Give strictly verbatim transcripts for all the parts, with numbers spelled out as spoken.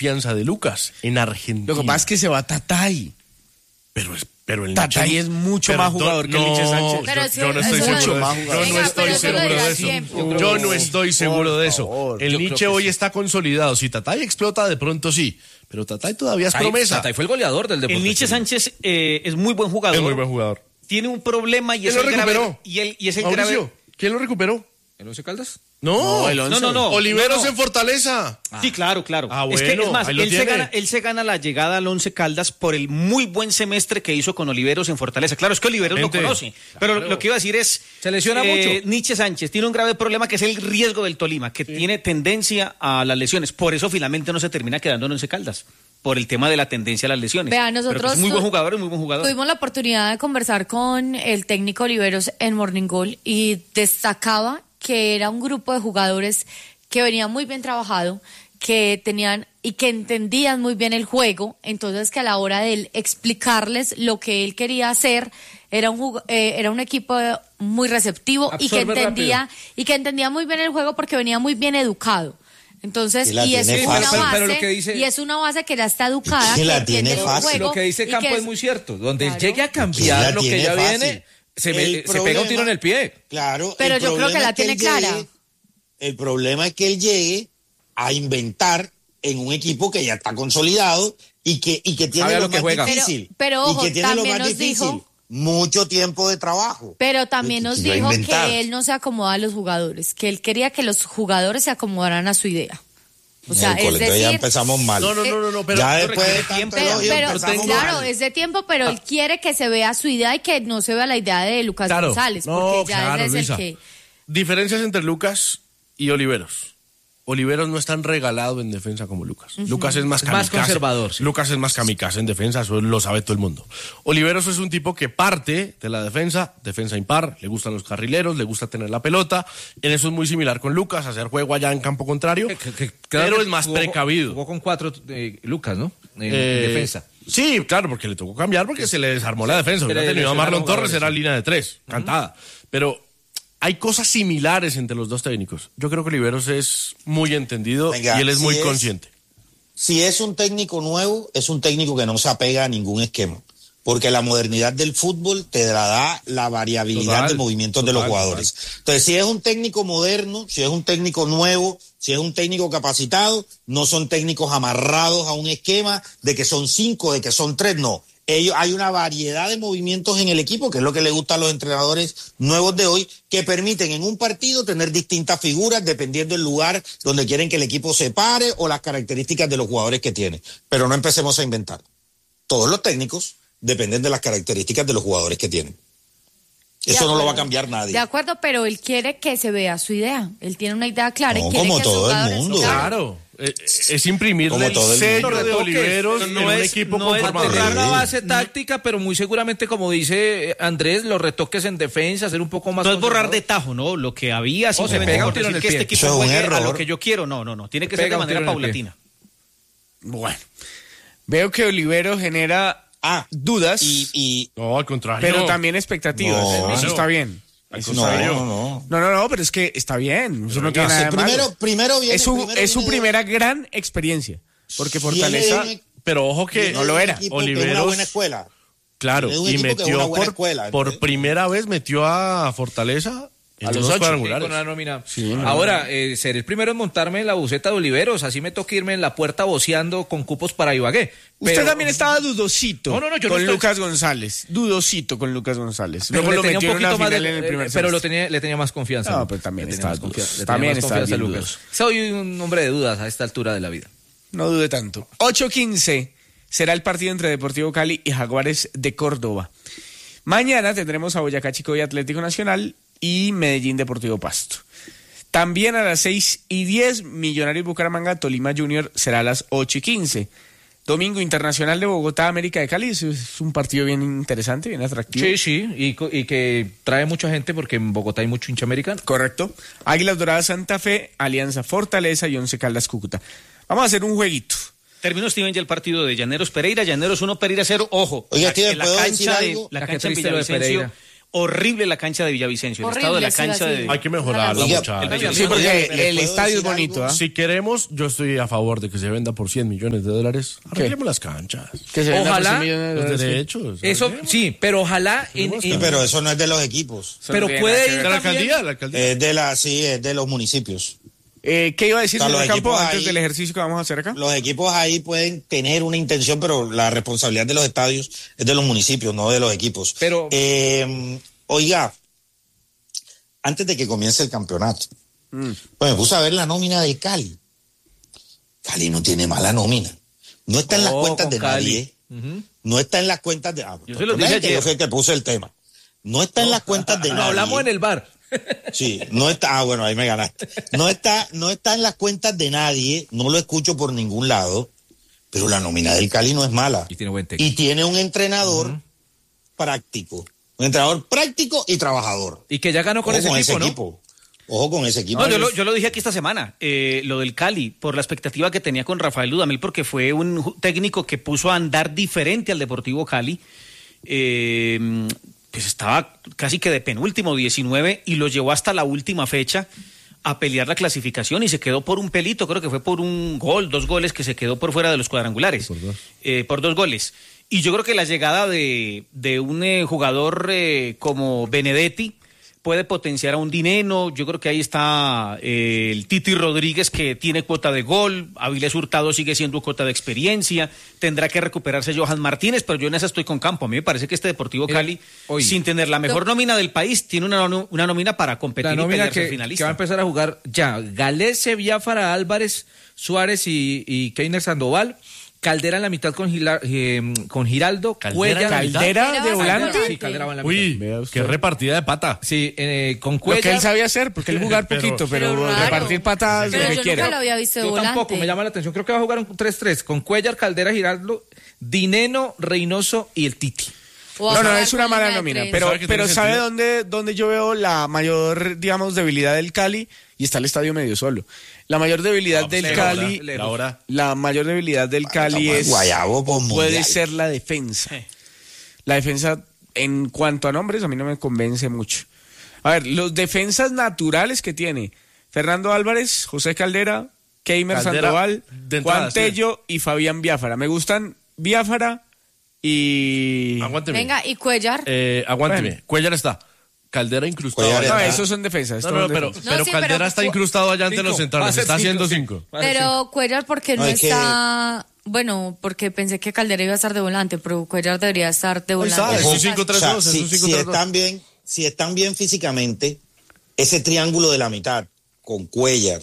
confianza de Lucas en Argentina. Lo que pasa es que se va Tatay. Pero es Pero el Tatay Nietzsche, es mucho perdón, más jugador que no, el Nietzsche Sánchez. Pero yo, yo no estoy eso seguro lo- de más eso. jugador. Yo no Venga, estoy pero eso lo seguro dirá de eso. tiempo. Yo no estoy seguro de eso. favor, El yo Nietzsche creo que hoy sí. está consolidado. Si Tatay explota, de pronto sí. Pero Tatay todavía es Tatay- promesa. Tatay fue el goleador del Deportes El Nietzsche Tolima. Sánchez eh, es muy buen jugador. Es muy buen jugador. Tiene un problema y ¿Quién es lo el grave. recuperó? Y, el, y es el Mauricio, grave. ¿quién lo recuperó? ¿El Once Caldas? No, No, el once. No, no, no. Oliveros no, no. en Fortaleza. Sí, claro, claro. Ah, es que bueno, es más, ahí lo él se, tiene. gana, él se gana la llegada al Once Caldas por el muy buen semestre que hizo con Oliveros en Fortaleza. Claro, es que Oliveros lo Gente, conoce. Pero lo que iba a decir es. Se lesiona eh, mucho. Nietzsche Sánchez tiene un grave problema que es el riesgo del Tolima, que tiene tendencia a las lesiones. Por eso finalmente no se termina quedando en Once Caldas. Por el tema de la tendencia a las lesiones. Vea, Pero que nosotros es muy buen tu- jugador, es muy buen jugador. Tuvimos la oportunidad de conversar con el técnico Oliveros en Morning Goal y destacaba que era un grupo de jugadores que venía muy bien trabajado, que tenían y que entendían muy bien el juego, entonces que a la hora de él explicarles lo que él quería hacer, era un jug- eh, era un equipo muy receptivo y que Absorbe entendía y que entendía muy bien el juego porque venía muy bien educado. Entonces, Y la y es tiene una fácil. base, Pero lo que dice- y es una base que ya está educada, Que que la entiende tiene el fácil. juego. Lo que dice y Campo que es muy cierto. Donde Claro. él llegue a Que cambiar la lo que tiene ya fácil. viene, se, El me- se pega un problema- tiro en el pie. Claro. Pero el yo creo que problema la es tiene él clara. llegue- el problema es que él llegue a inventar en un equipo que ya está consolidado y que, y que tiene Sabe a lo, lo que más juega. difícil. Pero- pero, ojo, y que tiene lo también más nos difícil. dijo- Mucho tiempo de trabajo. Pero también Y- nos y va a dijo inventar. que él no se acomoda a los jugadores, que él quería que los jugadores se acomodaran a su idea. O sea, es Miércoles, entonces ya decir, empezamos mal. No, no, no, no, no, pero ya pero después de requiere tanto tiempo. pero, elogio, pero empezamos claro, mal. es de tiempo, pero él quiere que se vea su idea y que no se vea la idea de Lucas Claro. González, No, porque ya claro, él es Luisa. el que... Diferencias entre Lucas y Oliveros. Oliveros no es tan regalado en defensa como Lucas. Lucas es más Es más kamikaze. conservador, sí. Lucas es más kamikaze en defensa, eso lo sabe todo el mundo. Oliveros es un tipo que parte de la defensa, defensa impar, le gustan los carrileros, le gusta tener la pelota. En eso es muy similar con Lucas, hacer juego allá en campo contrario, Que- que- claro pero que es más jugó- precavido. Jugó con cuatro eh, Lucas, ¿no? En, en Eh, defensa. Sí, claro, porque le tocó cambiar porque se le desarmó la defensa. Se Hubiera le tenido a Marlon lesionaron Torres, jugadores, era sí. línea de tres, cantada. Pero hay cosas similares entre los dos técnicos. Yo creo que Oliveros es muy entendido Venga, y él es si muy es- consciente. Si es un técnico nuevo, es un técnico que no se apega a ningún esquema. Porque la modernidad del fútbol te la da la variabilidad Total, de movimientos de total, los jugadores. Entonces, si es un técnico moderno, si es un técnico nuevo, si es un técnico capacitado, no son técnicos amarrados a un esquema de que son cinco, de que son tres, no. Ellos, hay una variedad de movimientos en el equipo, que es lo que le gusta a los entrenadores nuevos de hoy, que permiten en un partido tener distintas figuras dependiendo del lugar donde quieren que el equipo se pare o las características de los jugadores que tiene. Pero no empecemos a inventar. Todos los técnicos dependen de las características de los jugadores que tienen. Eso De no lo va a acuerdo. cambiar nadie. De acuerdo, pero él quiere que se vea su idea. Él tiene una idea clara No, y quiere como que todo sus el jugadores- mundo. Claro, eh, es imprimirle Como el todo el sello mundo. de Retoques, Oliveros no en un es- equipo no es conformado. tener Sí. la base táctica, pero muy seguramente, como dice eh, Andrés, los retoques en defensa, ser un poco más No es borrar conservador. de tajo, ¿no? Lo que había, se simplemente pega un por tiro en decir el que este pie. equipo Eso es un juegue a error. lo que yo quiero. No, no, no. Tiene que Se ser de pega un manera tiro en el pie. paulatina. Bueno, veo que Oliveros genera Ah, dudas, y, y No, al contrario. pero también expectativas. No. Eso está bien. Al Eso no, está bien. contrario. no, no. No, no, no, pero es que está bien. Eso no venga, tiene nada de malo. Primero, primero viene, es su, primero es su viene de- primera gran experiencia. Porque viene Fortaleza. de un- Pero ojo que viene no lo de un era. equipo que es una Oliveros- buena escuela. Claro, Es un y equipo que es una metió buena por, escuela, por entonces. primera vez metió a Fortaleza en A los unos ocho, cuadrangulares. con una nómina. Sí, Ahora, eh, seré el primero en montarme en la buceta de Oliveros, así me toca irme en la puerta voceando con cupos para Ibagué. Usted Pero- también estaba dudosito No, no, no, yo no con estoy- Lucas González. Dudosito con Lucas González. Pero Luego le lo tenía metió un en una poquito más final de- en el eh, primer pero lo semestre. tenía, le tenía más confianza. No, ¿no? pero también Le tenía estaba más dudoso. confianza, le tenía También más estaba confianza a bien Lucas. dudoso. Soy un hombre de dudas a esta altura de la vida. No dude tanto. ocho quince será el partido entre Deportivo Cali y Jaguares de Córdoba. Mañana tendremos a Boyacá Chico y Atlético Nacional y Medellín Deportivo Pasto. También a las seis y diez, Millonarios Bucaramanga, Tolima Junior será a las ocho y quince. Domingo Internacional de Bogotá, América de Cali. Es es un partido bien interesante, bien atractivo. Sí, sí, y, co- y que trae mucha gente porque en Bogotá hay mucho hincha americano. Correcto. Águilas Doradas Santa Fe, Alianza Fortaleza y Once Caldas Cúcuta. Vamos a hacer un jueguito. Terminó, Steven, ya el partido de Llaneros Pereira. Llaneros uno, Pereira cero. Ojo, Oiga, la, Steven, en la ¿puedo cancha decir de algo? la La que cancha en triste lo de Villavicencio. Pereira. horrible la cancha de Villavicencio, el estado de la Horrible, sí, cancha así. de... Hay que mejorarla, Oiga, muchachos. Sí, porque ¿Le el puedo estadio es decir bonito, algo? ¿ah? Si queremos, yo estoy a favor de que se venda por cien millones de dólares. Arreglemos las canchas. Que se venda por Ojalá cien millones de Los dólares. derechos. Eso arreglemos. sí, pero ojalá en, Sí, en- pero eso no es de los equipos. Eso no pero tiene puede nada que ir De ver. la también- alcaldía, la alcaldía. Es de la, sí, es de los municipios. Eh, ¿Qué iba a decir, O sea, señor los Campo, equipos antes ahí- del ejercicio que vamos a hacer acá? Los equipos ahí pueden tener una intención, pero la responsabilidad de los estadios es de los municipios, no de los equipos. Pero- Eh, oiga, antes de que comience el campeonato, Mm. pues me puse a ver la nómina del Cali. Cali no tiene mala nómina. No está en las Oh, cuentas con de Cali. nadie. No está en las cuentas de... Ah, Yo se los la dije gente, ayer. Yo fui el que puse el tema. No está en las cuentas de Lo nadie. hablamos en el bar. Sí, no está, ah, bueno, ahí me ganaste. No está, no está en las cuentas de nadie, no lo escucho por ningún lado, pero la nómina del Cali no es mala. Y tiene buen técnico. Y tiene un entrenador práctico, un entrenador práctico y trabajador. Y que ya ganó con Ojo ese equipo, ¿no? equipo. Ojo con ese equipo. No, yo, lo, yo lo dije aquí esta semana, eh, lo del Cali, por la expectativa que tenía con Rafael Dudamel, porque fue un ju- técnico que puso a andar diferente al Deportivo Cali. Eh, pues estaba casi que de penúltimo, diecinueve, y lo llevó hasta la última fecha a pelear la clasificación y se quedó por un pelito, creo que fue por un gol, dos goles que se quedó por fuera de los cuadrangulares. Por dos, eh, por dos goles. Y yo creo que la llegada de, de un eh, jugador eh, como Benedetti puede potenciar a un Dineno. Yo creo que ahí está eh, el Titi Rodríguez, que tiene cuota de gol. Avilés Hurtado sigue siendo cuota de experiencia. Tendrá que recuperarse Johan Martínez, pero yo en esa estoy con Campo. A mí me parece que este Deportivo Mira, Cali, hoy- sin tener la mejor nómina del país, tiene una, no- una nómina para competir La y nómina pelearse al que, finalista. que va a empezar a jugar ya. Galese, Biafara, Álvarez, Suárez y, y Keiner Sandoval. Caldera en la mitad con, Gila- eh, con Giraldo. ¿Caldera Cuellar. en la mitad? ¿Caldera Caldera de va a ser volante? Sí, Caldera va en la mitad. Uy, Vea usted. qué repartida de pata. Sí, eh, con Lo que él Cuellar. sabía hacer, porque él jugar Pero- poquito, pero, pero raro. repartir patadas, Pero lo que yo quiera. nunca lo había visto de Yo volante. tampoco, me llama la atención. Creo que va a jugar un tres tres con Cuellar, Caldera, Giraldo, Dineno, Reynoso y el Titi. O a No, no, jugar es con una línea mala de nómina, tres. pero, ¿Sabe que pero tiene ¿sabe sentido? dónde, dónde yo veo la mayor, digamos, debilidad del Cali? Y está el estadio medio solo. La mayor debilidad del lejos, Cali, ¿verdad? La hora. la mayor debilidad del Cali como el es, Guayabo por puede mundial. ser la defensa. La defensa, en cuanto a nombres, a mí no me convence mucho. A ver, los defensas naturales que tiene Fernando Álvarez, José Caldera, Keimer Caldera, Sandoval, de entrada, Juan sí. Tello y Fabián Biafara. Me gustan Biafara y... Aguánteme. Venga, y Cuellar. Eh, aguánteme. Bueno. Cuellar está. Caldera incrustado. Cuellar allá. No, está. esos son defensas. No, estos no, son pero, defensas. No, pero sí, Caldera pero- está incrustado allá ante Cinco. los Va a centrales. ser Está haciendo cinco, cinco. Va a ser Pero Cuellar, porque no, No, es que- está. Bueno, porque pensé que Caldera iba a estar de volante, pero Cuellar debería estar de volante. está, es un cinco O tres sea, dos, es si, un cinco si tres dos. están bien, si están bien físicamente, ese triángulo de la mitad, con Cuellar,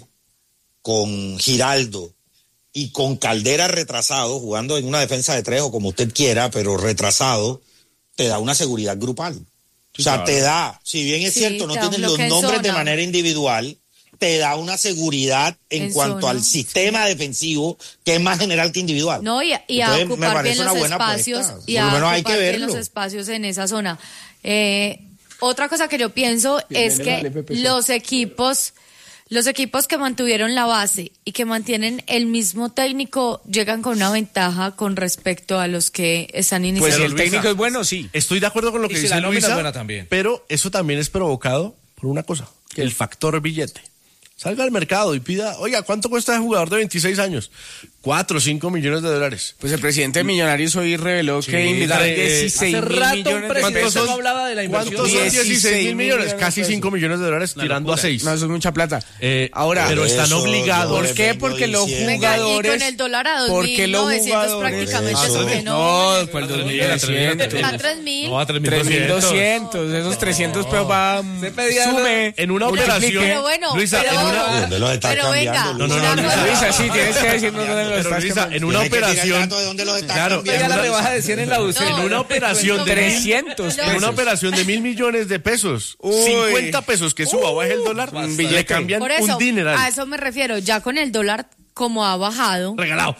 con Giraldo y con Caldera retrasado, jugando en una defensa de tres o como usted quiera, pero retrasado, te da una seguridad grupal. O sea, claro. te da, si bien es Sí, cierto, no te da un tienen los bloque en nombres de zona. manera individual, te da una seguridad en, En cuanto zona. al sistema defensivo, que es más general que individual. No, y, y a Entonces, me ocupar parece bien una los buena espacios. apuesta. Y Por a lo menos hay que ocupar bien verlo. los espacios en esa zona. Eh, otra cosa que yo pienso es dale, que Pepe, sí. los equipos, los equipos que mantuvieron la base y que mantienen el mismo técnico llegan con una ventaja con respecto a los que están Pues iniciando. si Pero, el Luisa, técnico es bueno, sí. Estoy de acuerdo con lo Y que si dice la nómina Luisa, es buena también. pero eso también es provocado por una cosa, el factor billete. Salga al mercado y pida, oiga, ¿cuánto cuesta ese jugador de veintiséis años? Cuatro o cinco millones de dólares. Pues el presidente de Millonarios hoy reveló Sí, que invirtió eh, dieciséis hace mil rato un millones de presidente pesos. no hablaba de la inversión. ¿Cuántos son dieciséis dieciséis mil millones? millones Casi de pesos. cinco millones de dólares Una tirando locura. a seis. No, eso es mucha plata. Eh, Ahora, pero están Eso obligados. yo ¿por les qué? vengo Porque los diciendo. Venga, y jugadores... con el dólar a porque los dos mil novecientos jugadores- prácticamente Eso. eso que no. No, ¿cuál dos dos mil mil doscientos? A tres mil. No, a tres mil tres mil doscientos. doscientos, esos trescientos pesos va, Se pedía sume, En una multiplique. operación. Pero bueno, Luisa, pero, en una- ¿Dónde los estás pero venga, cambiando, No, no, una no, cosa- Luisa, sí, tienes que decirnos dónde lo Pero estás Luisa, cambiando. en una Tienes que tirar el operación. dato de dónde los estás Claro, cambiando. Ya la en una- rebaja de cien en la U C. No, en una operación de trescientos No, En una pesos. operación de mil millones de pesos, Uy. cincuenta pesos que suba o baje el dólar, un le billete. cambian Por eso, un dineral. a eso me refiero. Ya con el dólar, como ha bajado, Regalado.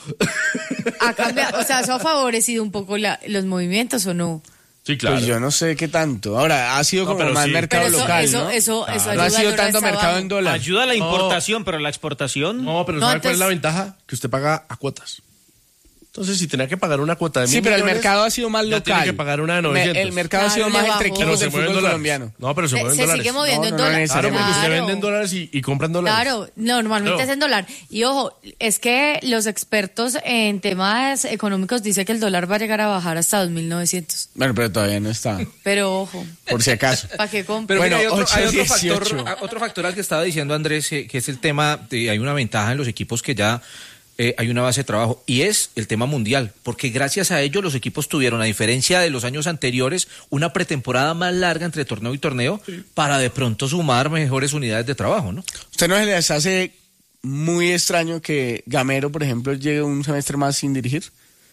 ha cambiado, o sea, eso ha favorecido un poco la- los movimientos o no. Sí, claro. Pues yo no sé qué tanto. Ahora, ha sido No, como pero más sí. mercado Pero eso, local, eso, ¿no? eso, eso No ayuda ha sido al tanto dólar mercado está en bajo. dólar. Ayuda a la importación, pero la exportación... No, pero No, ¿sabe cuál es la entonces- ventaja? Que usted paga a cuotas. Entonces, si tenía que pagar una cuota de mil Sí, pero el millones, mercado ha sido más ya local. tiene que pagar una de Me- novecientos. El mercado ha Claro, sido le más bajó. entre Pero equipos se del mueve en fútbol dólares. colombiano. No, pero se Se, mueve en se dólares. sigue moviendo No, en no, no dólares. Claro, porque usted Claro. vende en dólares y, y compra en dólares. Claro, normalmente Claro. es en dólar. Y ojo, es que los expertos en temas económicos dicen que el dólar va a llegar a bajar hasta dos mil novecientos. Bueno, pero todavía no está, Pero ojo, por si acaso. ¿para qué compre? Pero Bueno, mira, hay otro, ocho, hay otro dieciocho. factor, a- otro factor al que estaba diciendo Andrés, que, que es el tema de hay una ventaja en los equipos que ya eh, hay una base de trabajo, y es el tema mundial, porque gracias a ello los equipos tuvieron, a diferencia de los años anteriores, una pretemporada más larga entre torneo y torneo para de pronto sumar mejores unidades de trabajo, ¿no? ¿Usted no se les hace muy extraño que Gamero, por ejemplo, llegue un semestre más sin dirigir?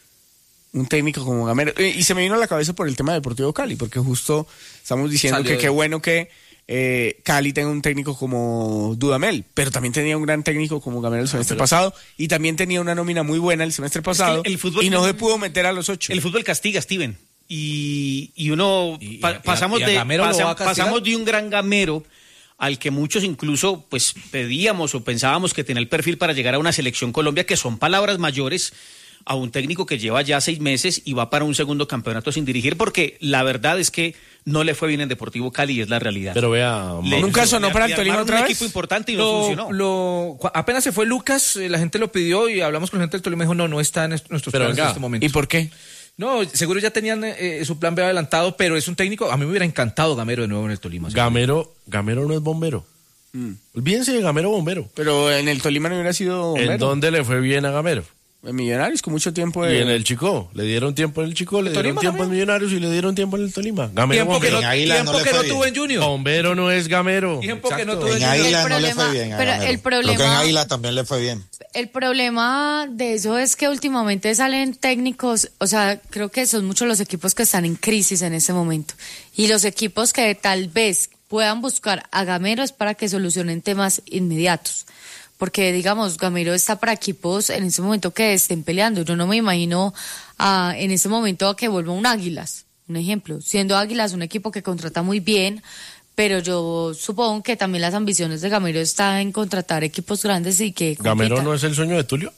Un técnico como Gamero. Eh, Y se me vino a la cabeza por el tema de Deportivo Cali, porque justo estamos diciendo Salió que de- qué bueno que eh, Cali tenga un técnico como Dudamel, pero también tenía un gran técnico como Gamero el semestre pasado, y también tenía una nómina muy buena el semestre pasado, el fútbol- y no se pudo meter a los ocho. El fútbol castiga, Steven. Y, y uno Y- pa- y a- pasamos y a de Gamero lo pasa- va a castigar. pasamos de un gran gamero al que muchos incluso pues pedíamos o pensábamos que tenía el perfil para llegar a una selección Colombia, que son palabras mayores, a un técnico que lleva ya seis meses y va para un segundo campeonato sin dirigir, porque la verdad es que no le fue bien en Deportivo Cali, y es la realidad. Pero vea, Le- ¿Nunca sonó le- para el le Tolima armaron otra un vez? equipo importante y no Lo- funcionó. lo- cu- apenas se fue Lucas, eh, la gente lo pidió y hablamos con la gente del Tolima y dijo, no, no está en est- nuestros Pero planes en venga, este momento. ¿Y por qué? No, seguro ya tenían eh, su plan B adelantado, pero es un técnico, a mí me hubiera encantado Gamero de nuevo en el Tolima. Gamero, Gamero no es bombero. Olvídense de Gamero bombero. Pero en el Tolima no hubiera sido ¿En bombero. dónde le fue bien a Gamero? En Millonarios, con mucho tiempo Y de... en el Chico. Le dieron tiempo en el Chico, le dieron Tolima tiempo en también? Millonarios y le dieron tiempo en el Tolima. Gamero Tiempo que bombero. no, En Águila tiempo no le que fue no bien. tuvo en Junior. Bombero no es Gamero. Tiempo que no Exacto. tuvo En en Junior. Águila El no le problema- fue bien. a pero Gamero. el problema- Creo que en Águila también le fue bien. El problema de eso es que últimamente salen técnicos, o sea, creo que son muchos los equipos que están en crisis en ese momento. Y los equipos que tal vez puedan buscar a Gamero es para que solucionen temas inmediatos. Porque, digamos, Gamero está para equipos en ese momento que estén peleando. Yo no me imagino ah, en ese momento a que vuelva un Águilas, un ejemplo. Siendo Águilas un equipo que contrata muy bien, pero yo supongo que también las ambiciones de Gamero están en contratar equipos grandes y que ¿Gamero compitan. no es el sueño de Tulio?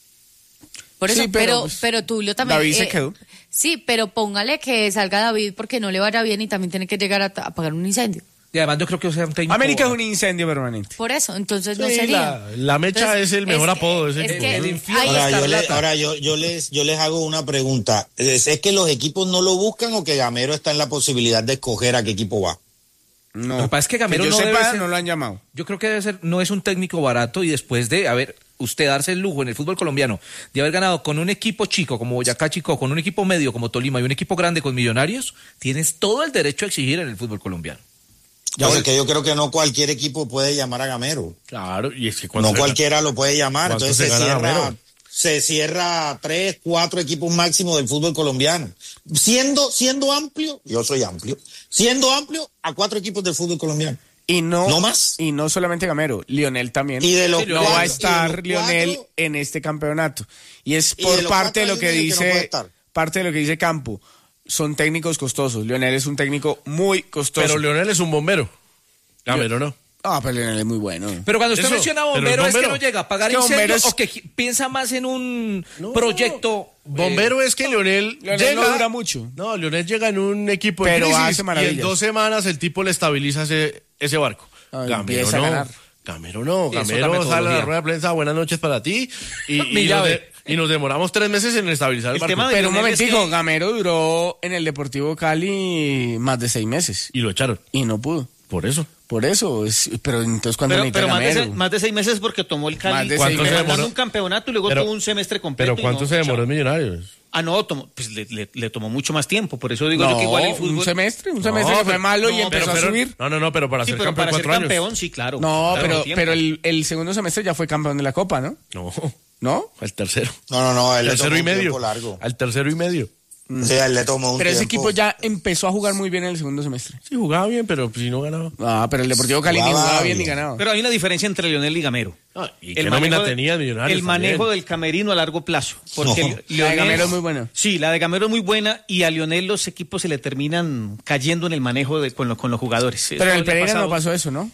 Por eso, Sí, pero, pero, pues, pero Tulio también. David se quedó. Sí, pero póngale que salga David porque no le vaya bien y también tiene que llegar a, a apagar un incendio. Y además yo creo que o sea un técnico... América es un incendio permanente. Por eso, entonces no Sí, sería. la, la mecha Entonces, es el mejor es que- apodo. Es el, es que el ahí- infierno Ahora, yo, le- Escarlata. ahora yo, yo, les, yo les hago una pregunta. ¿Es, es que los equipos no lo buscan o que Gamero está en la posibilidad de escoger a qué equipo va? No. Lo que pasa es que Gamero yo no sepa, debe ser- no lo han llamado. Yo creo que debe ser, no es un técnico barato, y después de, a ver, usted darse el lujo en el fútbol colombiano de haber ganado con un equipo chico como Boyacá Chico, con un equipo medio como Tolima y un equipo grande con Millonarios, tienes todo el derecho a exigir en el fútbol colombiano. Entonces, que yo creo que no cualquier equipo puede llamar a Gamero. Claro, y es que cuando No se- cualquiera lo puede llamar. ¿Cuánto Entonces se se gana cierra, Gamero? se cierra tres, cuatro equipos máximos del fútbol colombiano. Siendo, siendo amplio, yo soy amplio, siendo amplio a cuatro equipos del fútbol colombiano. Y no, ¿No más? Y no solamente Gamero, Lionel también. Y de los no cuatro- va a y de estar los Lionel cuatro- en este campeonato. Y es Y por de los parte de cuatro lo que hay uno que no puede dice estar. parte de lo que dice Campo. Son técnicos costosos. Lionel es un técnico muy costoso. Pero Leonel es un bombero. Gamero no. Ah, pero Lionel es muy bueno. Pero cuando usted Eso, menciona pero el bombero, es que bombero- no llega a pagar es que bombero incendios es- o que gi- piensa más en un No. proyecto. Bombero es que Leonel, Leonel llega, no dura mucho. No, Leonel llega en un equipo Pero en crisis hace y maravillas. en dos semanas el tipo le estabiliza ese, ese barco. Ah, Gamero empieza a no. ganar. Gamero no. Sí, eso es la Gamero sale a metodología. la rueda de prensa, buenas noches para ti. Y, Mi y, nos, llave. de- y nos demoramos tres meses en estabilizar el, El barco. tema de- Pero un Lionel es momentico, que- Gamero duró en el Deportivo Cali más de seis meses. Y lo echaron. Y no pudo. Por eso. Por eso. Es, pero entonces cuando Pero, necesita pero más, de Gamero. seis, más de seis meses porque tomó el Más Cali de seis meses. ganando demoró? un campeonato y luego Pero- tuvo un semestre completo. Pero y ¿cuánto no, se demoró chao. en Millonarios? Ah, no, tomó, pues le, le- le tomó mucho más tiempo. Por eso digo No, yo que igual el fútbol. un semestre, un semestre que fue pero- malo y no, empezó pero- a pero- subir. No, no, no, pero para Sí, ser pero campeón para ser cuatro años. campeón, sí, claro. No, Claro, pero, tiempo. pero el, el segundo semestre ya fue campeón de la Copa, ¿no? No, ¿No? al tercero. No, no, no, él le Tercero tomó y un medio. tiempo largo. Al tercero y medio. O sea, él le tomó un Pero ese tiempo. equipo ya empezó a jugar muy bien en el segundo semestre. Sí, jugaba bien, pero pues, si no ganaba. Ah, pero el Deportivo Cali ni Jugaba jugaba bien ni bien. ganaba. Pero hay una diferencia entre Lionel y Gamero. Ah, ¿y qué nómina tenía Millonarios El manejo también? del camerino a largo plazo. Porque No. Lionel- La de Gamero es muy buena. Sí, la de Gamero es muy buena y a Lionel los equipos se le terminan cayendo en el manejo de, con, lo- con los jugadores. Pero Eso en el le ha Pereira no pasado. pasó eso, ¿no?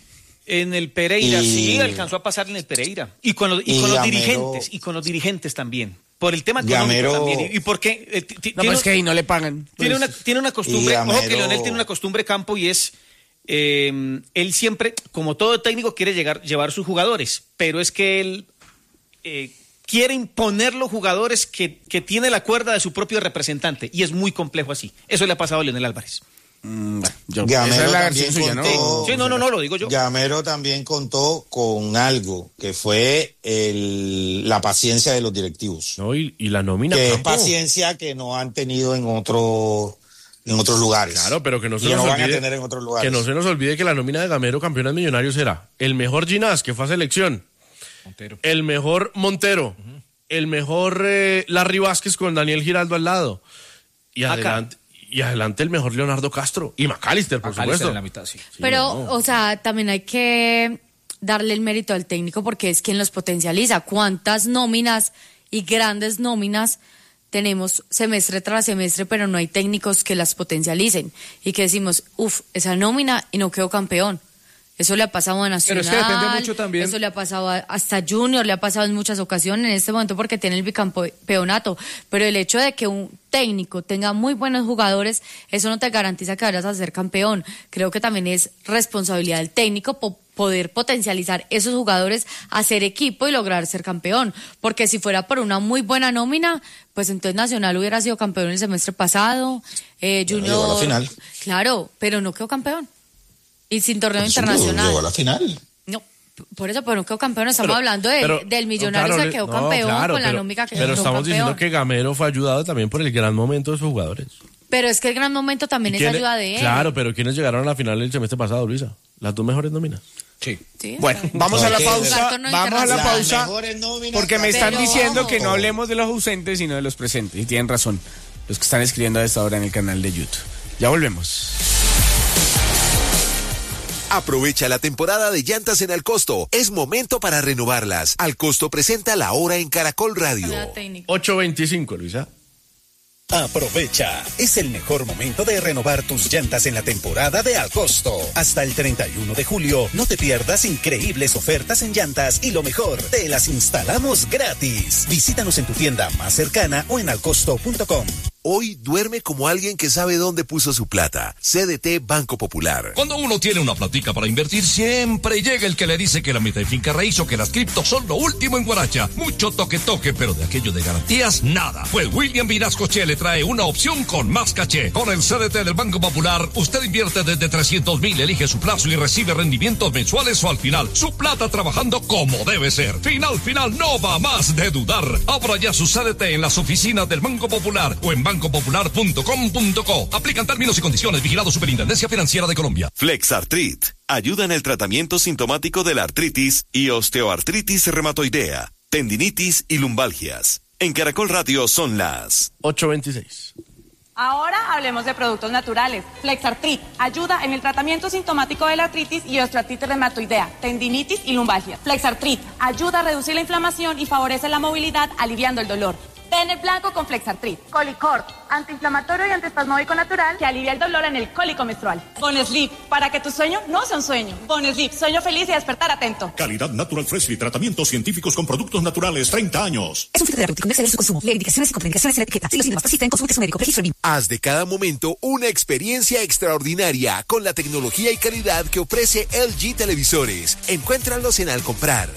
En el Pereira, Y- sí, alcanzó a pasar en el Pereira. Y con los, y y con los Gamero- dirigentes, y con los dirigentes también. Por el tema económico Gamero- también. Y, y porque eh, ti- No, tiene, pues que ahí no le pagan. tiene Pues, una, tiene una costumbre, Y ojo que Gamero- Leonel tiene una costumbre Campo y es, eh, él siempre, como todo técnico, quiere llegar, llevar sus jugadores, pero es que él eh, quiere imponer los jugadores que, que tiene la cuerda de su propio representante, y es muy complejo así. Eso le ha pasado a Leonel Álvarez. mm, bueno, yo- Gamero esa es la también versión suya, ¿no? contó- Sí, no, no, no, lo digo yo. Gamero también contó con algo que fue el, la paciencia de los directivos. No, y, y la nómina. Que es Campo. paciencia que no han tenido en otro, en otros lugares. Claro, pero que no se Y nos no van a olvide tener en otros lugares. que no se nos olvide que la nómina de Gamero campeonas millonarios era el mejor Ginás, que fue a selección, Montero. el mejor Montero, el mejor eh, Larry Vázquez con Daniel Giraldo al lado, y Acá. adelante, y adelante el mejor Leonardo Castro y McAllister, por McAllister supuesto. en la mitad, sí. Sí, Pero, no. o sea, también hay que darle el mérito al técnico porque es quien los potencializa. ¿Cuántas nóminas y grandes nóminas tenemos semestre tras semestre, pero no hay técnicos que las potencialicen? Y que decimos, uff, esa nómina y no quedó campeón. Eso le ha pasado a Nacional. Pero es que depende mucho también- Eso le ha pasado a- hasta Junior, le ha pasado en muchas ocasiones en este momento porque tiene el bicampeonato. Pero el hecho de que un técnico tenga muy buenos jugadores, eso no te garantiza que vayas a ser campeón. Creo que también es responsabilidad del técnico po- poder potencializar esos jugadores, hacer equipo y lograr ser campeón. Porque si fuera por una muy buena nómina, pues entonces Nacional hubiera sido campeón el semestre pasado. Eh, Bueno, Junior. llegó a la final. Claro, pero no quedó campeón. Y sin torneo Por eso internacional. llegó a la final. No, p- por eso, pero no quedó campeón. Estamos Pero- hablando de- pero- del no, Millonarios claro, que quedó no, campeón claro, con la pero- nómica que Pero quedó estamos campeón. diciendo que Gamero fue ayudado también por el gran momento de sus jugadores. Pero es que el gran momento también es ¿Quiénes- ayuda de él. Claro, pero ¿quiénes llegaron a la final el semestre pasado, Luisa? Las dos mejores nóminas. Sí. Sí, Bueno, está bien. vamos a la Porque- pausa. Jugar torneo Vamos a la internacional. pausa. Las mejores nóminas, Porque me están pero diciendo ojo. que no hablemos de los ausentes, sino de los presentes. Y tienen razón los que están escribiendo a esta hora en el canal de YouTube. Ya volvemos. Aprovecha la temporada de llantas en Alcosto. Es momento para renovarlas. Alcosto presenta La Hora en Caracol Radio. Ayuda técnica. ocho veinticinco, Luisa. Aprovecha, es el mejor momento de renovar tus llantas en la temporada de Alcosto. Hasta el treinta y uno de julio, no te pierdas increíbles ofertas en llantas y lo mejor, te las instalamos gratis. Visítanos en tu tienda más cercana o en alcosto punto com. Hoy duerme como alguien que sabe dónde puso su plata. C D T Banco Popular. Cuando uno tiene una platica para invertir, siempre llega el que le dice que la meta de finca raíz o que las criptos son lo último en Guaracha. Mucho toque toque, pero de aquello de garantías, nada. Pues William Vinascoche le trae una opción con más caché. Con el C D T del Banco Popular, usted invierte desde trescientos mil, elige su plazo y recibe rendimientos mensuales o al final. Su plata trabajando como debe ser. Final, final, no va más de dudar. Abra ya su C D T en las oficinas del Banco Popular o en banco popular punto com punto co. Aplican términos y condiciones. Vigilado Superintendencia Financiera de Colombia. Flexartrit ayuda en el tratamiento sintomático de la artritis y osteoartritis reumatoidea, tendinitis y lumbalgias. En Caracol Radio son las ocho veintiséis. Ahora hablemos de productos naturales. Flexartrit ayuda en el tratamiento sintomático de la artritis y osteoartritis reumatoidea, tendinitis y lumbalgia. Flexartrit ayuda a reducir la inflamación y favorece la movilidad aliviando el dolor. Ten blanco con Flexartrit. Colicort, antiinflamatorio y antiespasmódico natural que alivia el dolor en el cólico menstrual. Bonesleep, para que tu sueño no sea un sueño. Bonesleep, sueño feliz y despertar atento. Calidad Natural Freshly, tratamientos científicos con productos naturales, treinta años. Es un filtro terapéutico, no exceder su consumo. Leer indicaciones y contraindicaciones en la etiqueta. Si los síntomas persisten, consulte su médico. Registro B I M. Haz de cada momento una experiencia extraordinaria con la tecnología y calidad que ofrece L G Televisores. Encuéntralos en Al Comprar.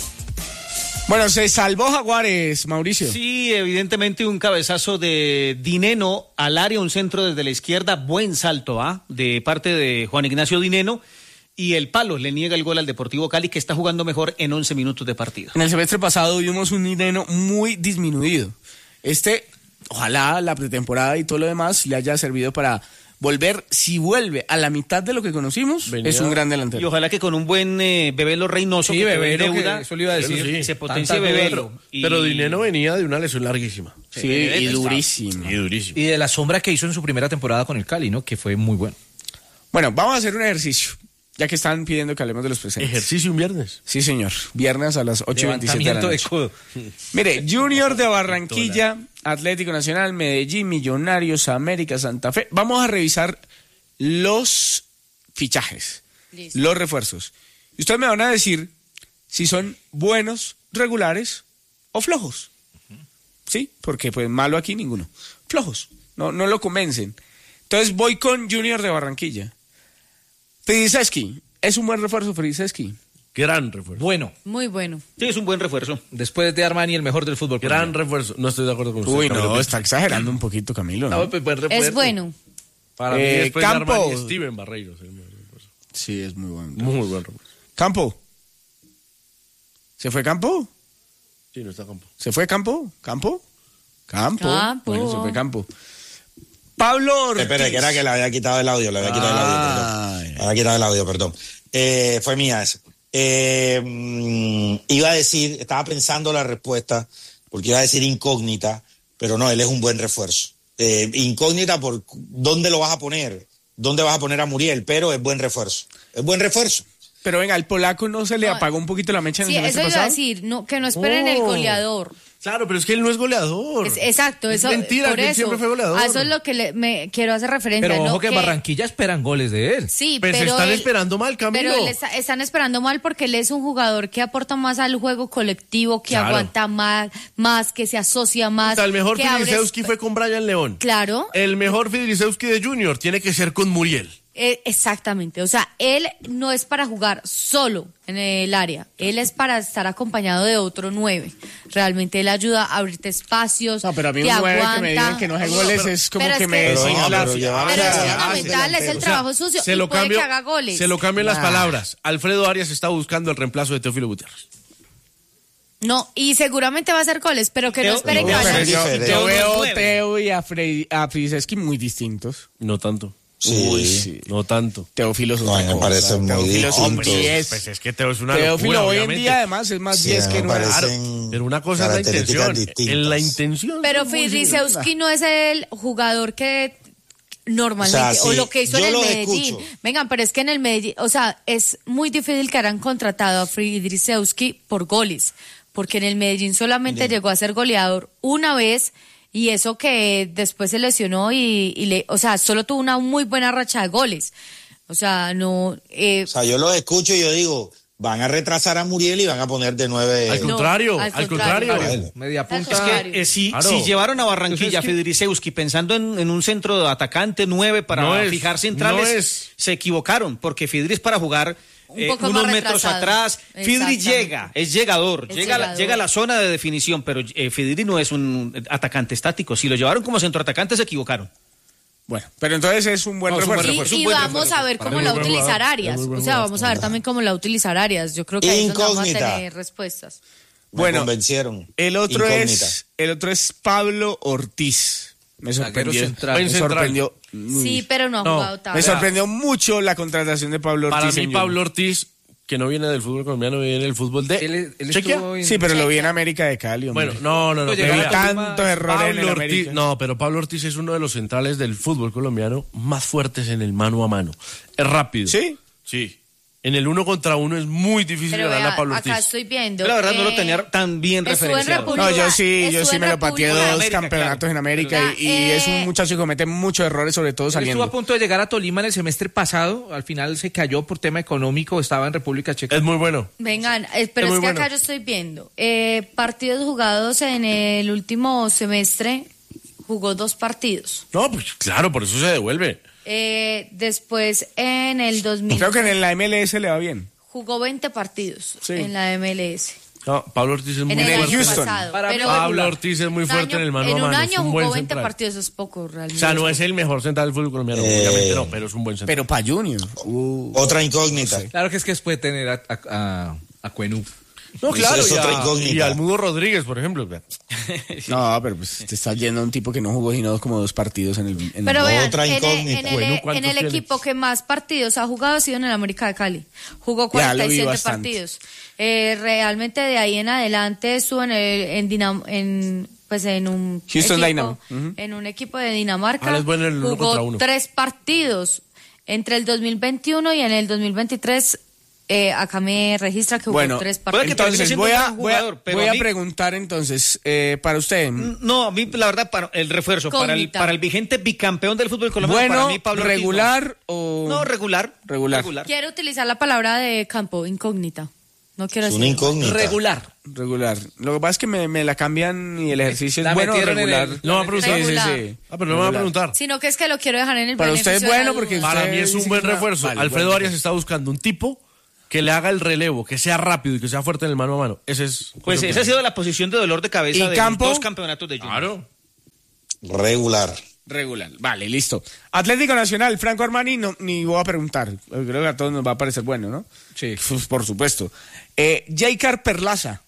Bueno, se salvó Jaguares, Mauricio. Sí, evidentemente un cabezazo de Dineno al área, un centro desde la izquierda, buen salto, ¿ah? De parte de Juan Ignacio Dineno, y el palo le niega el gol al Deportivo Cali, que está jugando mejor en once minutos de partido. En el semestre pasado vimos un Dineno muy disminuido. Este, ojalá la pretemporada y todo lo demás le haya servido para volver, si vuelve a la mitad de lo que conocimos, Venía- es un gran delantero. Y ojalá que con un buen eh, Bebelo Reynoso, Sí, que Bebelo, quedó en deuda, que eso le iba a decir. Bueno, sí. se potencie Tanta Bebelo. Pero, Y- pero Dineno venía de una lesión larguísima. Sí, y durísimo. Y durísimo. Y de la sombra que hizo en su primera temporada con el Cali, ¿no? Que fue muy bueno. Bueno, vamos a hacer un ejercicio, ya que están pidiendo que hablemos de los presentes. Ejercicio un viernes. Sí, señor. Viernes a las ocho y veintisiete de la Levantamiento de noche. codo. Mire, Junior de Barranquilla, Atlético Nacional, Medellín, Millonarios, América, Santa Fe. Vamos a revisar los fichajes, Listo. los refuerzos. Y ustedes me van a decir si son buenos, regulares o flojos. Sí, porque pues malo aquí ninguno. Flojos, no, no lo convencen. Entonces voy con Junior de Barranquilla. Fidisewski, ¿es un buen refuerzo Fidisewski? Gran refuerzo. Bueno. Muy bueno. Sí, es un buen refuerzo. Después de Armani, el mejor del fútbol. Gran refuerzo. No estoy de acuerdo con usted. Uy, Camilo. no, está exagerando un poquito, Camilo, ¿no? No, pues buen refuerzo. Es bueno. Para mí, Eh, después Campo. de Armani, Steven Barreiros. el mejor refuerzo. Sí, es muy bueno. Muy buen refuerzo. Campo. ¿Se fue Campo? Sí, no está Campo. ¿Se fue Campo? ¿Campo? Campo. Campo. Bueno, se fue Campo. Pablo Ortiz. Espera, que era que le había quitado el audio, le había quitado el audio, Ah, perdón. Le había quitado el audio, perdón. Eh, fue mía esa. Eh, mm, iba a decir, estaba pensando la respuesta, porque iba a decir incógnita, pero no, él es un buen refuerzo. Eh, incógnita por dónde lo vas a poner, dónde vas a poner a Muriel, pero es buen refuerzo. Es buen refuerzo. Pero venga, al polaco no se le No, apagó un poquito la mecha en Sí, el eso semestre iba a pasado. decir, no, que no esperen el Oh. goleador. Claro, pero es que él no es goleador. Es- exacto, es eso, mentira, por que él eso, siempre fue goleador. a eso es lo que le- me quiero hacer referencia. Pero ojo no que en Barranquilla esperan goles de él. Sí, Pues pero están él- esperando mal, Camilo. Pero él está- están esperando mal porque él es un jugador que aporta más al juego colectivo, que Claro. aguanta más, más, que se asocia más. O sea, el mejor que abre Fidisewski esp- fue con Brian León. Claro, El mejor Fidisewski de Junior tiene que ser con Muriel. eh, exactamente. O sea, él no es para jugar solo en el área. Él es para estar acompañado de otro nueve. Realmente él ayuda a abrirte espacios. No, pero a mí te un nueve aguanta. que me digan que no hace goles es como Pero que es me que- Pero, designa no, la- pero llevar- Pero es Ah, fundamental, es el delantero. trabajo sucio Se y lo puede cambio, que haga goles. se lo cambio en las Nah. palabras. Alfredo Arias está buscando el reemplazo de Teófilo Gutiérrez. No, y seguramente va a hacer goles, pero que no Teo- esperen que no, vaya. pero yo- Yo, diferente. yo veo nueve. Teo y a, Fre- a Fidisewski muy distintos. No tanto. Sí. Uy, sí. No tanto. Teófilo es No, otra me cosa. parece muy Teófilo es un distinto. diez. Pues es que Teo es una Teófilo locura, hoy en obviamente. día además es más Sí, diez que me nueve. parecen Pero una cosa es la características intención. distintas. En la intención. Pero son muy Fidisewski no es el jugador que normalmente, O o, sea, sí, lo que hizo yo en el lo Medellín. escucho. Vengan, pero es que en el Medellín, o sea, es muy difícil que hayan contratado a Fidisewski por goles, porque en el Medellín solamente llegó a ser goleador una vez y eso que después se lesionó y, y le, o sea, solo tuvo una muy buena racha de goles. O sea, no... Eh, O sea, yo los escucho y yo digo, van a retrasar a Muriel y van a poner de nueve. Al contrario, al al contrario. contrario. Media Al punta. Es contrario. que eh, si, Claro. si llevaron a Barranquilla a Entonces, ¿qué? Fidisewski pensando en, en un centro de atacante nueve para No es, fijar centrales, no es. se equivocaron, porque Fidri es para jugar Un eh, poco unos más metros retrasado. atrás. Fidri Exactamente. llega, es llegador, Es llega, a la- llegador. llega a la zona de definición, pero eh, Fidri no es un atacante estático. Si lo llevaron como centroatacante, se equivocaron. Bueno, pero entonces es un buen No, es un buen refuerzo. Y, refuerzo, y un buen vamos refuerzo. a ver Para cómo mí la muy buen utilizar jugador, Arias. muy buen O sea, jugador. vamos a ver también cómo la utilizar Arias. Yo creo que ahí es donde vamos a Incógnita. tener respuestas. Me Bueno, convencieron. El otro Incógnita. es el otro es Pablo Ortiz. Me Zaguero sorprendió. central. Me Central. sorprendió. Sí, pero no ha No, jugado tanto. Me sorprendió mucho la contratación de Pablo Ortiz. Para mí, en Junior. Pablo Ortiz, que no viene del fútbol colombiano, viene del fútbol de Él, él Chequia. estuvo en- Sí, pero lo vi en América de Cali, hombre. Bueno, no, no, no. Pues pero llegar vea, a Tolima- tantos errores en el Pablo Ortiz, América. no, pero Pablo Ortiz es uno de los centrales del fútbol colombiano más fuertes en el mano a mano. Es rápido. ¿Sí? Sí. En el uno contra uno es muy difícil Pero ganarle vea, a Pablo Ortiz. acá estoy viendo. Yo la verdad no lo eh, tenía tan bien estuvo en referenciado. República- No, yo sí, yo estuvo sí en me lo pateé República- dos América, campeonatos claro. en América y, y Eh, es un muchacho que comete muchos errores, sobre todo Él estuvo saliendo. a punto de llegar a Tolima en el semestre pasado, al final se cayó por tema económico, estaba en República Checa. Es muy bueno. Vengan, eh, pero Es es, muy que bueno. acá yo estoy viendo. Eh, partidos jugados en el último semestre, jugó dos partidos. No, pues claro, por eso se devuelve. Eh, después en el dos mil Creo que en la M L S le va bien. jugó veinte partidos Sí. en la M L S. No, Pablo Ortiz es muy En el el fuerte. año Houston. pasado. Para mí, pero Pablo Ortiz es muy un fuerte año- en el mano en a un mano. año es un jugó buen veinte central. partidos, es poco O realmente. sea, no es el mejor central del fútbol colombiano, Eh, obviamente no, pero es un buen central. Pero para Junior. Uh, Otra incógnita. Claro que es que después tener a, a, a, a Cuenú. No, claro, Esa es y, otra a, incógnita. y al Mudo Rodríguez, por ejemplo. No, pero pues te estás yendo a un tipo que no jugó sino como dos partidos en el. En Pero el- vean, Otra en el, incógnita. en el- Bueno, en ¿cuántos el tiene? equipo que más partidos ha jugado ha sido en el América de Cali. Jugó Ya, lo cuarenta y vi siete bastante. partidos. Eh, realmente de ahí en adelante estuvo en el, en Dinam- en pues en un Houston equipo, Dynamo. Ujú. en un equipo de Dinamarca. Ah, es bueno en el uno contra jugó uno. tres partidos entre el dos mil veintiuno y en el dos mil veintitrés Eh, acá me registra que hubo Bueno, tres puede partidos. que entonces siendo voy un a, buen voy a, jugador, pero voy a a mí- preguntar entonces, eh, para usted, No, a mí la verdad, para el refuerzo, para el, Incógnita. para el vigente bicampeón del fútbol colombiano, bueno, para mí Pablo Ortiz, regular o... No, no regular. Regular. Quiero utilizar la palabra de campo, incógnita. No quiero Es una decir. incógnita. Regular. Regular. Lo que pasa es que me, me la cambian y el ejercicio La es bueno o metieron en regular. el- No va a preguntar. Sí, sí, Regular. sí. Ah, pero no me va a preguntar. Sino que es que lo quiero dejar en el Para usted es beneficio de la bueno duda. porque Para usted mí es dice un que buen es una- refuerzo. Vale, Alfredo bueno. Arias está buscando un tipo que le haga el relevo, que sea rápido y que sea fuerte en el mano a mano. Ese es. Pues esa ha sido la posición de dolor de cabeza ¿Y de campo? los dos campeonatos de Junior. Claro. Regular. Regular. Vale, listo. Atlético Nacional, Franco Armani, no, ni voy a preguntar. Creo que a todos nos va a parecer bueno, ¿no? Sí. Pues, por supuesto. Eh, Jaicar Perlaza.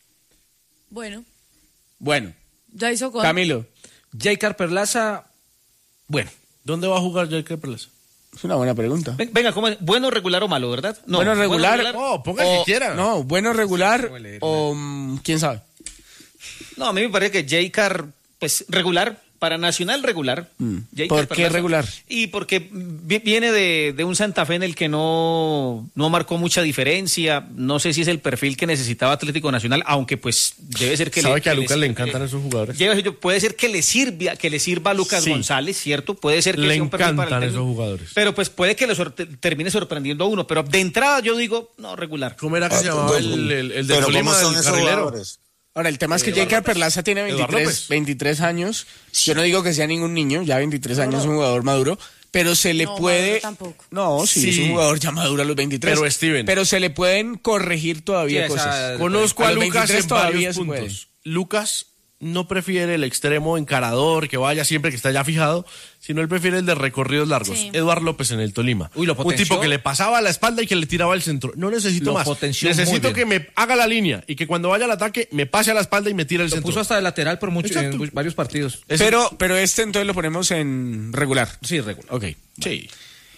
Bueno, Bueno. ya hizo con. Camilo. Jaicar Perlaza, bueno. ¿Dódónde va a jugar Jaicar Perlaza? Es una buena pregunta. Ven- Venga, ¿cómo es? ¿Bueno, regular o malo, verdad? No, bueno, regular. No, ponga el que o- quiera. No, bueno, regular o mm, quién sabe. No, a mí me parece que Jaicar, pues regular, para Nacional regular. Mm. Jaicar ¿Por qué Perlaza. regular? Y porque vi- viene de, de un Santa Fe en el que no, no marcó mucha diferencia. No sé si es el perfil que necesitaba Atlético Nacional, aunque pues debe ser que Sabe le, que a que Lucas le le sirve. encantan esos jugadores. Lleva- yo- Puede ser que le sirva, que le sirva a Lucas Sí. González, ¿cierto? Puede ser que Le sea un perfil para el encantan técnico. esos jugadores. Pero pues puede que le sorte- termine sorprendiendo a uno. Pero de entrada yo digo, no, regular. ¿Cómo era que se llamaba el, el, el de Pero ¿cómo Tolima, son el esos carrilero? jugadores? Ahora, el tema es que Jaicar Perlaza tiene Eduardo veintitrés, López. veintitrés años. Yo no digo que sea ningún niño, ya veintitrés años es un jugador maduro, pero se le No, puede... maduro tampoco. No, sí, Sí. es un jugador ya maduro a los veintitrés. Pero, Steven. Pero se le pueden corregir todavía Sí, esa- cosas. Conozco A a, los Lucas veintitrés en todavía varios se puntos. puede. Lucas no prefiere el extremo encarador, que vaya siempre que está ya fijado, sino él prefiere el de recorridos largos. Sí. Eduardo López en el Tolima. Uy, lo Un potenció. tipo que le pasaba a la espalda y que le tiraba al centro. No necesito Lo más. potenció muy Necesito bien. que me haga la línea y que cuando vaya al ataque me pase a la espalda y me tire el Lo centro. puso hasta de lateral por mucho, Exacto. en varios partidos. Pero, pero este entonces lo ponemos en regular. Sí, regular. Ok. Sí.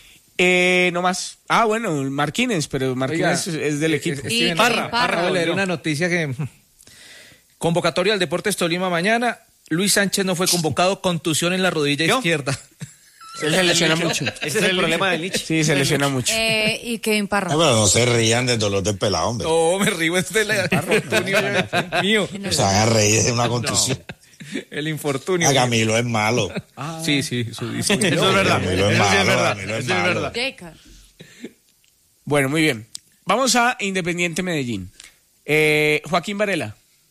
Eh, no más. Ah, bueno, Martínez, pero Martínez Oiga, es, es del eh, equipo. eh, Y Steven, Parra, Parra, Parra Parra, voy a leer volvió. una noticia que... Convocatoria al Deportes Tolima mañana. Luis Sánchez no fue convocado, contusión en la rodilla ¿Yo? izquierda. Se lesiona mucho. Ese es el problema del Lich. Sí, se lesiona mucho. Eh, y Kevin Parra. No, pero no se rían del dolor del pelado, hombre. No, me río, este es el infortunio mío. Se van a reír de una contusión. El infortunio. A Camilo es malo. Sí, sí, eso dice. Eso es verdad. Camilo es Eso sí malo, es verdad. Camilo es Eso es malo. verdad. Jaicar. Bueno, muy bien. Vamos a Independiente Medellín. Eh, Joaquín Varela.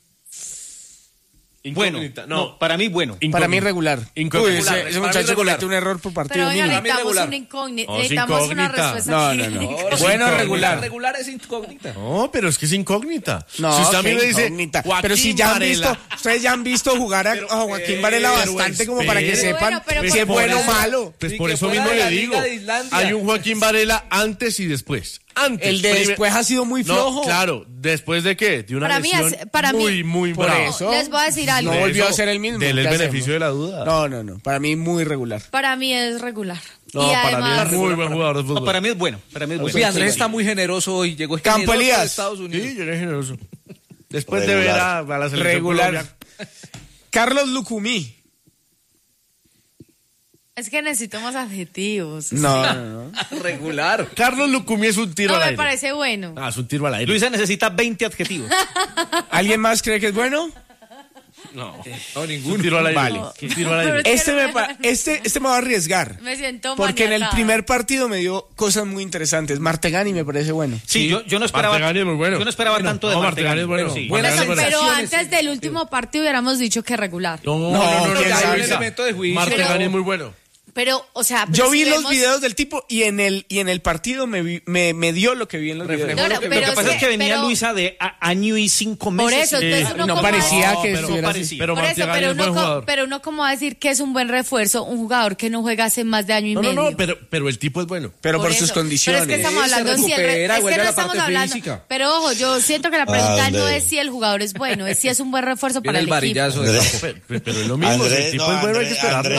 Bueno, Incógnita. no, para mí bueno. Para mí regular. Incógnita. Uy, ese, Para ese mí muchacho regular. comete un error por partido Pero oiga, mínimo. necesitamos regular. una incógnita. No, es necesitamos una incógnita. respuesta No, aquí. no, no. No, Bueno, sí, regular. Regular es incógnita. No, pero es que es incógnita. No, si usted a mí qué me dice, incógnita. Joaquín Pero si ya han Varela, visto, ustedes ya han visto jugar a, a Joaquín Varela pero bastante como para que espere. sepan Bueno, pero si por es bueno o eso- malo. Pues Ni por que eso fuera mismo de la le digo, Liga de Islandia. hay un Joaquín Varela antes y después. Antes. El de Primer- después ha sido muy No, flojo. claro, ¿después de qué? De una Para mí lesión es- para mí- muy, muy Por brava. eso. Les voy a decir algo. No Por volvió eso, a ser el mismo. Dele el ¿Qué beneficio hacemos? de la duda. No, no, no. Para mí muy regular. Para mí es regular. No, y para mí además, es muy buen jugador de No, fútbol. para mí es bueno. Para mí es bueno. Sí, Andrés está muy generoso hoy. Llegó Campo generoso Elías. de Estados Unidos. Sí, llegué generoso. Después de ver a, Regular. a la selección Regular. Colombia. Carlos Lucumí. es que necesito más adjetivos. No, no, no. Regular. Carlos Lucumí es un tiro No al me aire. parece bueno. Ah, es un tiro al aire. Luisa necesita veinte adjetivos. ¿Alguien más cree que es bueno? no, No, un ninguno. tiro al aire. Vale. Un tiro al aire. Pero- Este me, pa- este, este me va a arriesgar. Me siento Porque en el maniatada. primer partido me dio cosas muy interesantes. Martegani me parece bueno. Sí, yo, yo no esperaba. Martegani es muy bueno. Yo no esperaba Bueno, tanto de no, Martegani. Martegani es bueno. pero sí. Buenas Martegani es bueno. Pero sensaciones. antes del último partido hubiéramos dicho que regular. No, no, No, no, no, quién no, sabe. Luisa. Elemento de juicio. Martegani Pero- es muy bueno. Pero, o sea, Yo vi si los vemos- videos del tipo y en el y en el partido me, vi- me, me dio lo que vi en los videos. Reflejó No, no, lo que- Lo que pero pasa es es que venía pero- Luisa de a- año y cinco meses. Por eso, Eh, entonces uno no como parecía va- que pero- estuviera así. parecía. Pero Por eso, Martegani pero es buen uno, co- jugador. pero uno como va a decir que es un buen refuerzo, un jugador que no juega hace más de año y No, no, medio. no, pero, pero el tipo es bueno. Pero por, eso. sus condiciones. Pero es que estamos Se hablando si el re- recupera, es que vuelve no a la estamos parte hablando. física. Pero ojo, yo siento que la pregunta Ah, no Andrés. es si el jugador es bueno, es si es un buen refuerzo Viene para el el equipo. varillazo de campo. Pero, pero es lo mismo. si Andrés, el tipo no, es bueno, hay que Andrés, esperarlo. Andrés. No.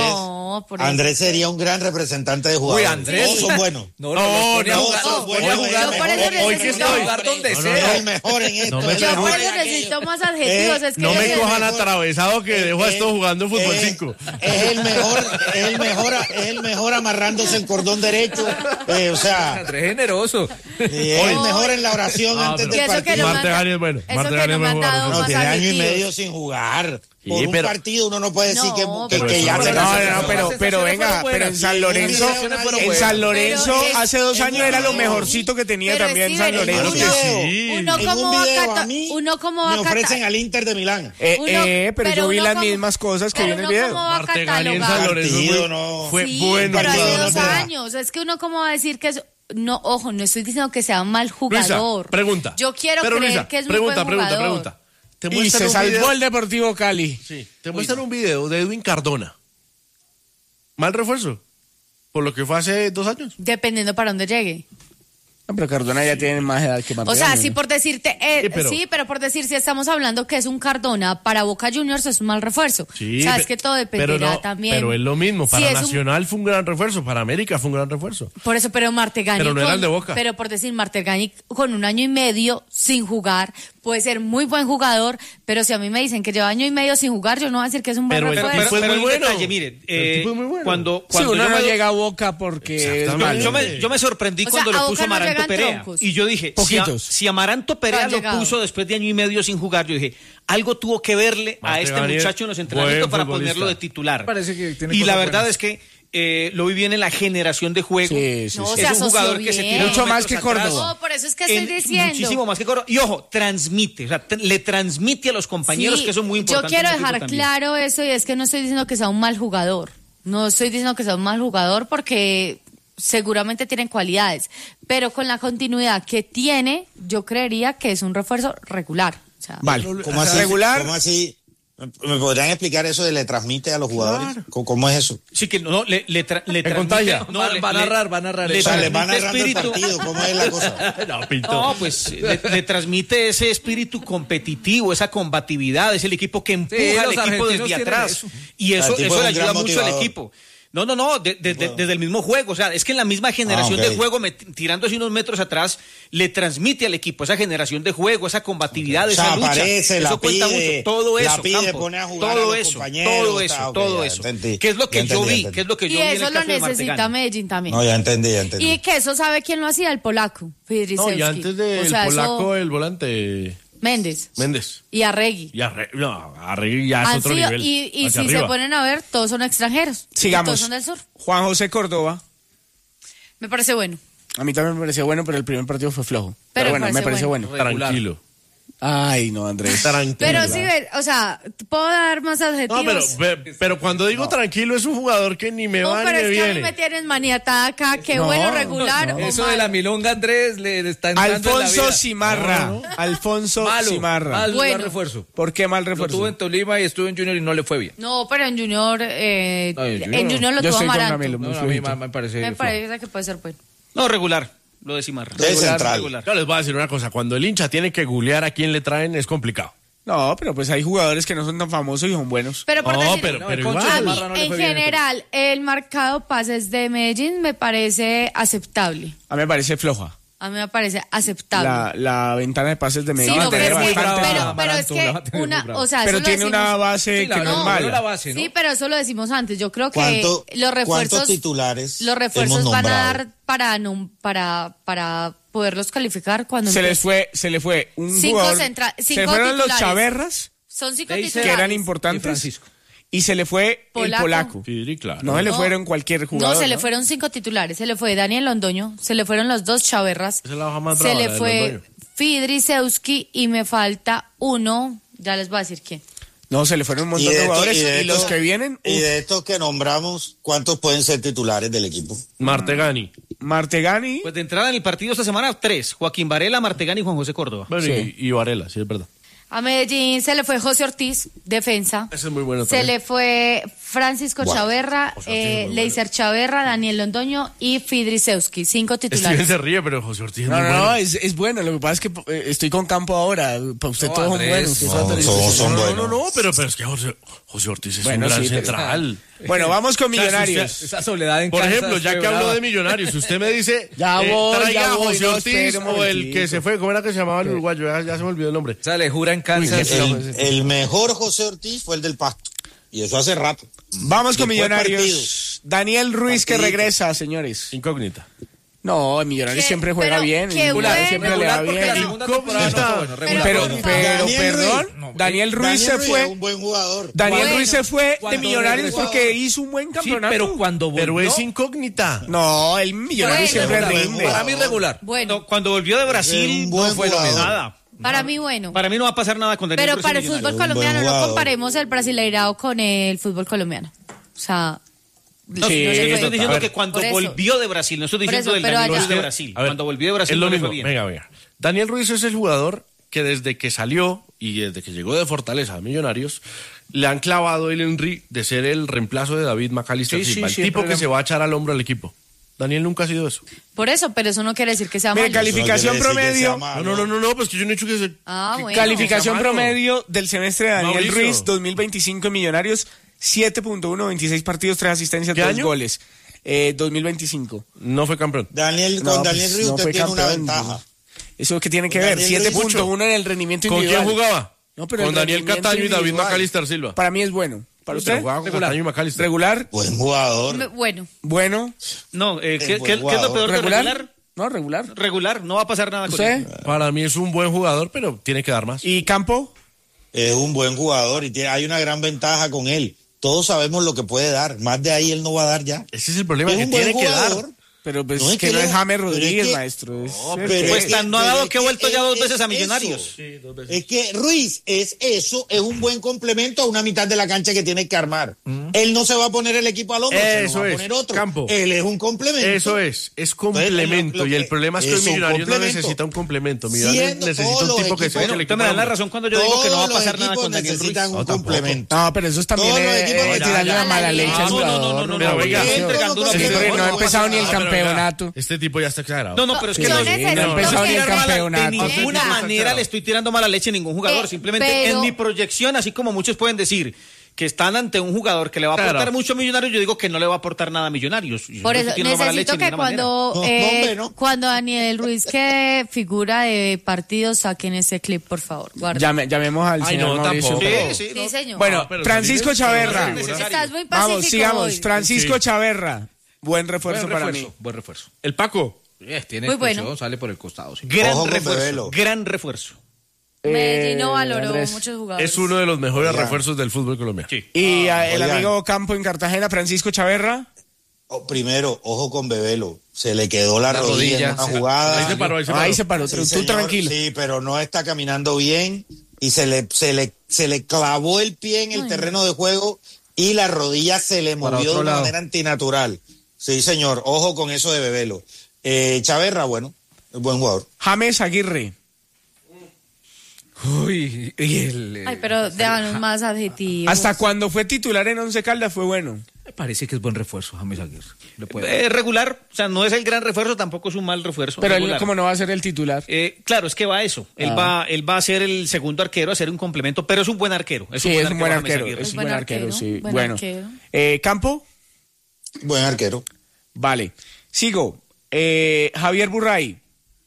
No, por eso. Andrés sería un gran representante de jugadores. Uy, Andrés. Todos son buenos. No, no, no, no, jugar, no, los pone no, a jugar, no, mejor, por eso hoy necesito- que está a jugar donde No, no, sea. Es el mejor en esto. No me es el Yo por mejor eso aquí. necesito más adjetivos. es que No yo me sé- cojan mejor. atravesado que dejo a estos jugando fútbol Es- cinco. Es el mejor, es el mejor, es el mejor amarrándose el cordón derecho. Eh, o sea, Andrés es generoso. y es el No. mejor en la oración Ah, antes pero- Y del eso que partido. no me han Marte da- Gani es bueno, Eso Marte que Gani no es me buen han jugador. dado No, más tiene año y adjetivos. medio sin jugar. Sí, Por un pero- partido uno no puede decir No, que, que, pero que ya eso se no, No, la- no, no, pero, pero venga, pero en San Lorenzo, en San Lorenzo Pero es- hace dos es años un era lo video. mejorcito que tenía Pero también sí, San pero- Claro Lorenzo. que video. sí. Uno En como un va a video cata- a mí uno como va me a cata- ofrecen al Inter de Milán. Eh, Uno- eh, pero, yo vi uno las como- mismas cosas que vi pero en el uno video. cómo va a Marte Gani en San catalogar. Lorenzo Partido, fue, no. fue Sí, bueno. pero hace partido, dos no te da. años. Es que uno cómo va a decir que es... No, ojo, no estoy diciendo que sea un mal Luisa, jugador. pregunta. Yo quiero Pero, creer Luisa, que es muy pregunta, buen pregunta, jugador. pregunta. Te Y muestran se un salvó video- el Deportivo Cali. Sí, te muestran un video de Edwin Cardona. Mal refuerzo. Por lo que fue hace dos años. Dependiendo para dónde llegue. No, pero Cardona ya tiene más edad que Marte O sea, Gani, sí ¿no? por decirte, eh, Sí, pero- sí, pero por decir, si estamos hablando que es un Cardona para Boca Juniors, es un mal refuerzo. Sí, o sea, pe- es que todo pero dependerá no, también. Pero es lo mismo. Si Para es un- Nacional fue un gran refuerzo. Para América fue un gran refuerzo. Por eso, pero Martegani. Pero no era con- el de Boca. Pero por decir, Martegani con un año y medio sin jugar, puede ser muy buen jugador, pero si a mí me dicen que lleva año y medio sin jugar, yo no voy a decir que es un buen Pero el refuerzo. tipo es muy hay un bueno. detalle, mire, El eh, tipo es muy bueno. cuando, Sí, cuando uno yo no me- llega a Boca porque es Exactamente. malo. Yo me, yo me sorprendí O sea, cuando a lo Boca puso no Amaranto llegan Perea. troncos. Y yo dije, si, a- Poquitos. si Amaranto Perea han lo llegado. puso después de año y medio sin jugar, yo dije, algo tuvo que verle a Marte este Gani es muchacho en los entrenamientos buen para futbolista. ponerlo de titular. Parece que tiene y la cosas verdad buenas. es que eh, lo vi bien en la generación de juego. Sí, sí, No, sí. se Es un asoció jugador que se bien. tira Mucho unos más metros que atrás. Córdoba. No, por eso es que estoy En- diciendo. Muchísimo más que Córdoba. Y ojo, transmite, o sea, t- le transmite a los compañeros Sí, que son muy importantes. Yo quiero en el equipo dejar también. claro eso y es que no estoy diciendo que sea un mal jugador. No estoy diciendo que sea un mal jugador porque seguramente tienen cualidades, pero con la continuidad que tiene, yo creería que es un refuerzo regular. O sea, Vale. ¿Cómo así? Regular. ¿Cómo así? ¿Me podrían explicar eso de le transmite a los jugadores? ¿Cómo, cómo es eso? Sí, que no, le, le, tra- le transmite- contagia. no, Va- le- va a le- narrar, va a narrar le eso. O sea, les va transmite narrando el espíritu- partido, ¿cómo es la cosa? No, Pinto. No, pues le, le transmite ese espíritu competitivo, esa combatividad, es el equipo que empuja Sí, al los equipo argentinos desde tienen atrás. eso. Y Ah, eso, el tipo eso es le un gran ayuda mucho al motivador. equipo. No, no, no, de- de- de- desde el mismo juego. O sea, es que en la misma generación Ah, ok. de juego, met- tirándose unos metros atrás, le transmite al equipo esa generación de juego, esa combatividad, O esa sea, lucha. aparece, eso la cuenta pide, mucho. Todo la eso, pide, Campos, pone a jugar todo a los eso, compañeros, todo está, eso, ok, todo ya eso. entendí. ¿Qué es lo Ya que entendí, yo ya vi? entendí. ¿Qué es lo que y yo vi en el eso lo caso de necesita Martegani? Medellín también. No, ya entendí, ya entendí. Y que eso sabe quién lo hacía, el polaco, No, Fidrisewski. y antes del O sea, eso- polaco, el volante Méndez Méndez. y Arregui. Y Arre- no, Arregui ya es Han otro sido- nivel. y y hacia si arriba. se ponen a ver, todos son extranjeros. Y Sigamos. todos son del sur. Juan José Córdoba. Me parece bueno. A mí también me pareció bueno, pero el primer partido fue flojo. Pero, Pero bueno, me me pareció pareció bueno. Tranquilo. Ay, no, Andrés. Tranquilo. Pero sí, ve, o sea, puedo dar más adjetivos. No, pero, pe- pero cuando digo tranquilo es un jugador que ni me No, va ni pero me es que a mí viene. me tienen maniatada acá, qué No, bueno, regular o Eso mal. de la milonga, Andrés, le, le está entrando en la Alfonso vida. Cimarra. No, no. Alfonso Malo, Cimarra. mal, Bueno. mal refuerzo. ¿Por qué mal Lo tuvo refuerzo? en Tolima y estuvo en Junior y no le fue bien. No, pero en Junior, eh, No, en Junior en no. Junior lo Yo tuvo estoy con Amaranto. Camilo. No, Muy no, a mí flojito. me, me parece. Me flojo. parece que puede ser bueno. No, regular, lo de Cimarra. De central. regular. Yo les voy a decir una cosa, cuando el hincha tiene que googlear a quién le traen es complicado. No, pero pues hay jugadores que no son tan famosos y son buenos. Pero por No, decir, pero, No, pero el Concha a igual. mí, Cimarra no le en fue bien en general, el marcado pases de Medellín me parece aceptable. A mí me parece floja. A mí me parece aceptable. La, la ventana de pases de Sí, Medellín. no, va a tener pero, es que, bastante- pero, brava, pero es Amaranto, la va a que tener una, muy brava. o sea, Pero eso tiene lo una decimos- base Sí, la- que no, no, es pero mala. la base, ¿no? Sí, pero eso lo decimos antes. Yo creo que ¿Cuánto- los refuerzos, cuántos titulares los refuerzos hemos van a nombrado? dar para no, para para poderlos calificar cuando Se les empiece. fue, se le fue un Cinco jugador. centra- se cinco le fueron los titulares. Chaverras, Son cinco Seis, titulares. que eran Y importantes, Francisco. y se le fue Polaco. el polaco. Sí, claro. No se le No. fueron cualquier jugador. No, se le ¿no? fueron cinco titulares. Se le fue Daniel Londoño, se le fueron los dos Chaverras, Esa es la hoja más se brava, la le de fue Londoño. Fidrisewski y me falta uno, ya les voy a decir quién. No, se le fueron un montón de, esto- jugadores y, de los estos- que vienen, Y uf, de estos que nombramos, ¿cuántos pueden ser titulares del equipo? Martegani. Martegani. Pues de entrada en el partido esta semana, tres. Joaquín Varela, Martegani y Juan José Córdoba. Bueno, Sí. y, y Varela, sí, es verdad. A Medellín se le fue José Ortiz, defensa. Ese es muy bueno Se también. le fue Francisco Bueno, Chaverra, eh, Leiser Chaverra, Daniel Londoño y Fidrisewski. Cinco titulares. Steven se ríe, pero José Ortiz es No, muy no, bueno. no, es, es bueno. Lo que pasa es que eh, estoy con campo ahora. Para usted No, todos son Andrés, buenos. usted no, solo tiene- todos son no, no, buenos. no, no, pero, pero es que José, José Ortiz es Bueno, un gran sí, pero- central. Bueno, vamos con O sea, si Millonarios. usted- Esa soledad en Por casa ejemplo, es ya que brava. habló de Millonarios, si usted me dice, Ya eh, voy, traiga ya a voy, José no, Ortiz espere un o el momentito. que se fue, ¿cómo era que se llamaba el uruguayo? Ya, ya se me olvidó el nombre. O sea, le jura en Kansas. El, el mejor José Ortiz fue el del Pasto. Y eso hace rato. Vamos con Después Millonarios. partidos. Daniel Ruiz que Partidito. regresa, señores. Incógnita. No, el Millonarios Qué- siempre juega pero bien. qué Regular, bueno. siempre le va Regular porque la bien. segunda temporada no fue bueno, regular. Pero, Pero, pero, Daniel perdón, Ruiz. no, Daniel Ruiz Daniel se Ruiz fue. es un buen jugador. Daniel Bueno. Ruiz se fue de Cuando Millonarios regresó- porque hizo un buen Sí, campeonato. pero cuando volvió, Pero es incógnita. No, el Millonarios Bueno, siempre bueno, rinde. para mí regular. Bueno, Cuando, cuando volvió de Brasil, Es un buen no fue jugador. nada. para mí bueno. Para mí no va a pasar nada con Daniel Pero Ruiz para en el fútbol Millonarios. buen colombiano no jugador. comparemos el brasileirao con el fútbol colombiano. O sea, No, Sí, no, yo estoy total. diciendo A ver, que cuando por eso. volvió de Brasil, no estoy Por diciendo eso, del pero Daniel allá- Ruiz de Brasil. A ver, Cuando volvió de Brasil es lo no le mismo. fue bien. Venga, venga. Daniel Ruiz es el jugador que desde que salió y desde que llegó de Fortaleza a Millonarios, le han clavado el Henry de ser el reemplazo de David McAllister Sí, sí, Silva, el siempre tipo que le- se va a echar al hombro al equipo. Daniel nunca ha sido eso. por eso, pero eso no quiere decir que sea Mire, malo. calificación Eso no quiere decir que promedio. sea malo. No, no, no, no, no, pues que yo no he dicho que se... Ah, que- bueno. Calificación que sea malo. promedio del semestre de Daniel Mauricio. Ruiz dos mil veinticinco en Millonarios, siete punto uno, veintiséis partidos, tres asistencias, ¿Qué dos año? goles. Eh, dos mil veinticinco. No fue campeón. Daniel, No, con Daniel pues, Ruiz no usted fue tiene una campeón. ventaja. ¿Eso qué tiene que Daniel ver? Ruiz siete punto uno mucho. en el rendimiento ¿Con quién individual. jugaba? No, pero Con el Daniel rendimiento Cataño y David individual. McAllister Silva. Para mí es bueno. ¿Para Sí, pero usted? jugaba con Regular. Cataño y McAllister. Regular. Buen jugador. Me- Bueno, Bueno. No, eh, Es ¿qué, buen qué- qué es lo jugador. peor de Regular. regular? No, regular. Regular, no va a pasar nada con él. ¿Usted? Para mí es un buen jugador, pero tiene que dar más. ¿Y Campo? Es un buen jugador y tiene, hay una gran ventaja con él. Todos sabemos lo que puede dar. Más de ahí él no va a dar ya. Ese es el problema, Es que un buen tiene que dar. jugador. Pero pues No, es que, que no le- es James pero es Rodríguez, que- maestro. Es- No, es- pero Pues es tan no ha pero dado es que ha vuelto ya dos es veces a eso. Millonarios. Es que Ruiz es eso, es un buen complemento a una mitad de la cancha que tiene que armar. Él no se va a poner el equipo al hombro, se lo Eso va a es, poner otro. Campo. Él es un complemento. Eso es, es complemento. Lo- lo y el que- problema es que es el un Millonarios no complemento. necesita un complemento. Millonarios Siendo necesita todos un los tipo que equipos- se eche el Bueno, equipo usted me da al la hombro. razón cuando yo digo que no va a Todos los pasar nada equipos con Daniel Ruiz. necesitan un No, tampoco. complemento. No, pero eso es también Todos los eh, equipos eh, necesitan- tirarle una Ya, mala ya, leche ya. al No, no, jugador. no, no, no, Pero no, oiga, porque Todo entregando lo una que Sí, no, porque no ha no, empezado no, ni el no, pero venga, campeonato. Este tipo ya está exagerado. No, no, pero es que Yo no, necesito no ha empezado que- ni el tirar mala- campeonato. de ninguna Este tipo manera está le estoy tirando mala leche a ningún jugador. Pe- Simplemente pero- en mi proyección, así como muchos pueden decir que están ante un jugador que le va a aportar Claro. mucho a Millonarios, yo digo que no le va a aportar nada a Millonarios. Yo por no eso estoy tirando mala leche necesito de que ninguna manera. cuando, No, eh, no, hombre, no. cuando Daniel Ruiz que figura de partidos saquen ese clip, por favor. Guarda. Llame- llamemos al Ay, señor no, Mauricio. tampoco. Sí, sí, Sí, no. señor. Bueno, pero Francisco si viene- Chaverra. no, Estás muy pacífico Vamos, sigamos. hoy. Francisco Sí. Chaverra. Buen refuerzo Buen para refuerzo, mí. buen refuerzo. El Paco. Eh, tiene Muy explosión, bueno. sale por el costado. sí. Gran Ojo con refuerzo. Bebelo. Gran refuerzo. Medellín no Eh, valoró Andrés. muchos jugadores. Es uno de los mejores Oiga. refuerzos del fútbol colombiano. Sí. Y ah, el oigan. amigo Campo en Cartagena, Francisco Chaverra. Oh, primero, ojo con Bebelo. Se le quedó la, La rodilla, rodilla, en una sí. jugada. Ahí se paró, ahí se paró. Ahí se paró. Sí, Tú señor, tranquilo. Sí, pero no está caminando bien y se le, se le, se le clavó el pie en el Ay. terreno de juego y la rodilla se le Para movió de otro una lado. manera antinatural. Sí, señor, ojo con eso de Bebelo. Eh, Chaverra, bueno, es buen jugador. James Aguirre. Uy, y el, eh, Ay, pero déjanos más adjetivos. Hasta cuando fue titular en Once Caldas fue bueno. me parece que es buen refuerzo, James Aguirre. Le puede- Eh, regular, o sea, no es el gran refuerzo, tampoco es un mal refuerzo. Pero él regular. como no va a ser el titular. Eh, claro, es que va a eso. Él Ah. va, él va a ser el segundo arquero, a ser un complemento, pero es un buen arquero. Sí, es un buen James arquero. Aguirre. Es Es un buen buen arquero, arquero, sí. buen Bueno. arquero. Eh, Campo. Buen arquero. Vale. Sigo. Eh, Javier Burray.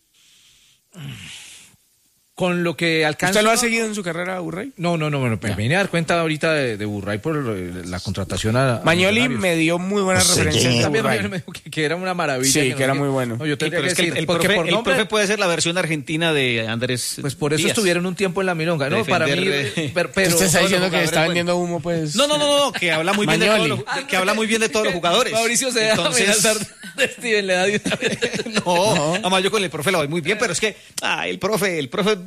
Con lo que alcanza. ¿Usted lo ha seguido en su carrera, Burray? No, no, no, bueno, me vine a dar cuenta ahorita de, de Burray por eh, la contratación a. a Mañoli Millonarios. me dio muy buenas No sé referencias quién de es. También Burray. Mañoli me dijo que, que era una maravilla. Sí, no que era sé muy qué. bueno. No, yo Sí, tendría pero que es que el, decir, el porque profe, por el nombre, profe puede ser la versión argentina de Andrés. pues por eso Díaz. estuvieron un tiempo en la milonga, ¿no? Para mí, Defender, eh, pero, pero- Usted está todos diciendo los que está jugadores, vendiendo humo, pues. No, no, no, no, que habla muy bien de todos Mañoli. los, que habla muy bien de todos los jugadores. Mauricio se deja Entonces- amenazar de Steven, le da de una vez. No, además yo con el profe la voy muy bien, pero es que ah, el profe, el profe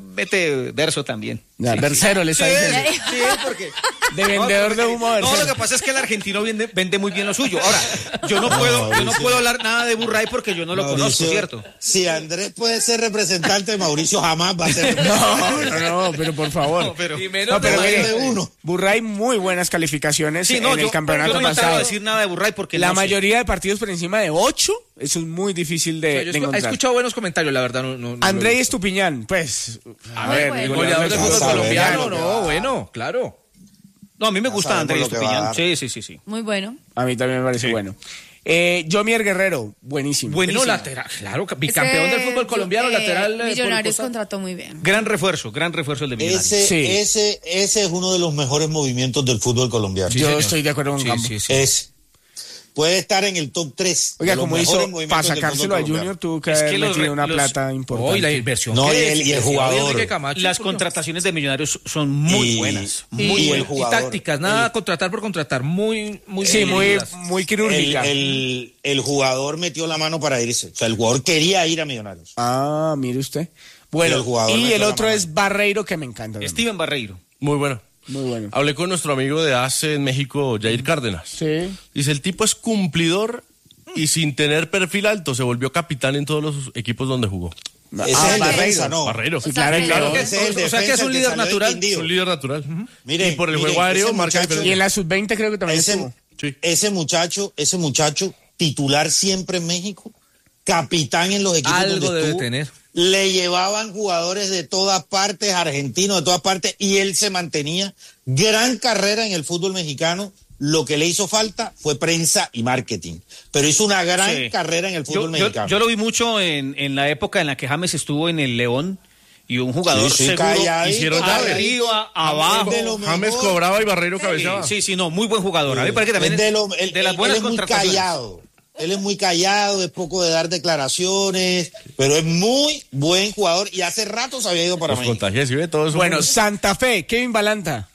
mete verso también. Ya, Sí, versero sí. le está Sí, diciendo. sí, porque... De vendedor No, de humo a No, versero. lo que pasa es que el argentino vende, vende muy bien lo suyo. Ahora, yo no puedo, yo no puedo hablar nada de Burray porque yo no lo Mauricio, conozco, ¿cierto? Si Andrés puede ser representante, Mauricio jamás va a ser No, no, no, pero por favor. No, pero- Y menos pero de mire, uno. Burray muy buenas calificaciones Sí, no, en yo, el campeonato yo no intento pasado. decir nada de Burray porque La no sé. mayoría de partidos por encima de ocho, eso es muy difícil de, Yo de he encontrar. escuchado buenos comentarios, la verdad. No, no, no André me Estupiñán, pues, a Muy ver, bueno. el gusta. Goleador del Vamos fútbol a ver, colombiano, ya, no, bueno, claro. No, a mí me Ya gusta sabemos Andrés lo que va a Estupiñán. dar. Sí, sí, sí, sí. Muy bueno. A mí también me parece bueno. Eh, Jomier Guerrero, buenísimo. Buenísimo. Bueno, lateral, claro, bicampeón Ese, del fútbol colombiano, eh, lateral. eh, Millonarios por- contrató muy bien. Gran refuerzo, gran refuerzo el de Millonarios. Ese, Sí. ese, ese es uno de los mejores movimientos del fútbol colombiano. Yo señor. estoy de acuerdo con Sí, Gambo. sí, sí. Es, puede estar en el top tres. Oiga, de los como hizo mejores para movimientos del sacárselo a fútbol Junior, colombiano. tuvo que Es que haber los metido re- una los- plata Oh, importante. y la inversión. No, que y el- y el es, jugador. Enrique Camacho, Las por Dios. contrataciones de Millonarios son muy Y- buenas. y Muy el buenas. jugador. Y tácticas, nada contratar por contratar, muy, muy Sí, muy, dirigidas. muy El, quirúrgica. el, el jugador metió la mano para irse. O sea, el jugador quería ir a Millonarios. Ah, mire usted. Bueno, Y el jugador y metió el la otro mano. es Barreiro, que me encanta. también. Steven Barreiro. Muy bueno. Muy bueno. Hablé con nuestro amigo de A C E en México, Jair Cárdenas. Sí. Dice, el tipo es cumplidor y sin tener perfil alto se volvió capitán en todos los equipos donde jugó. Ese Ah, es el Barreiro. defensa, ¿no? Barreiro. Sí, O sea, claro, que- claro. Ese es el O sea que defensa, es un el que líder salió de natural. Quindío. Es un líder natural. Ujú. Miren, y por el miren, juego aéreo ese marca muchacho- diferencia. Y en la sub veinte creo que también Ese, estuvo. Sí. ese muchacho, ese muchacho titular siempre en México, capitán en los equipos Algo donde debe estuvo, tener. le llevaban jugadores de todas partes, argentinos de todas partes, y él se mantenía. Gran carrera en el fútbol mexicano. Lo que le hizo falta fue prensa y marketing, pero hizo una gran Sí. carrera en el Yo, fútbol yo- mexicano. yo lo vi mucho en, en la época en la que James estuvo en el León y un jugador Sí, sí, seguro calladito, hicieron calladito. arriba, abajo. Es de lo James mejor. cobraba y Barreiro Sí, cabeceaba. sí, sí, no, muy buen jugador. A mí me parece que también Es de, es lo- él- de las él- buenas él es muy contrataciones. callado. Él es muy callado, es poco de dar declaraciones, pero es muy buen jugador y hace rato se había ido para Los México. contagios, ¿sí ve? Todo eso. Bueno, Santa Fe, Kevin Balanta.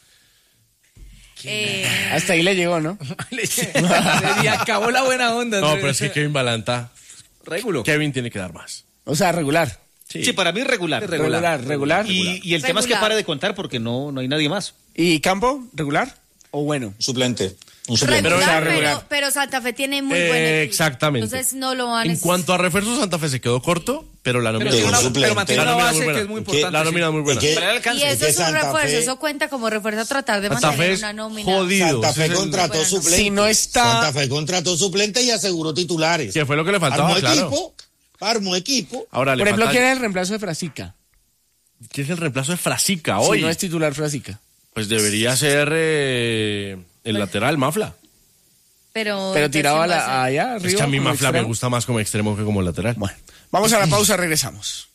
Eh, Hasta ahí le llegó, ¿no? Y acabó la buena onda. No, Andrés. pero es que Kevin Balanta, Régulo. Kevin tiene que dar más. O sea, regular. Sí. para mí es regular. Regular, regular. Y, y el tema es que Regular. pare de contar porque no, no hay nadie más. ¿Y Campo, regular o bueno? Suplente. Un suplente. regular, sea, pero, regular. pero Santa Fe tiene muy Eh, buen equipo. exactamente. Entonces no lo van a... En cuanto a refuerzos, Santa Fe se quedó corto, pero la Pero, nómina, tiene un una, suplente. pero mantiene La una nómina base muy buena. que es muy Que- importante. la sí. nómina muy buena. Es que- Para el alcance. Y eso Es que es un Santa refuerzo, Fe- eso cuenta como refuerzo a tratar de Santa Fe mantener es una nómina. jodido. Santa ese Fe es el- contrató Bueno, suplente. Si no está- Santa Fe contrató suplente y aseguró titulares. Que fue lo que le faltaba, Armó claro. equipo, armó equipo. Ahora le Por ejemplo, falta- ¿quién era el reemplazo de Frasica? ¿Quién es el reemplazo de Frasica hoy? Si no es titular Frasica. Pues debería ser eh, el lateral Mafla. Pero, Pero tiraba entonces, la, allá arriba. Es que a mí como Mafla me extremo. gusta más como extremo que como lateral. Bueno, vamos a la pausa, regresamos.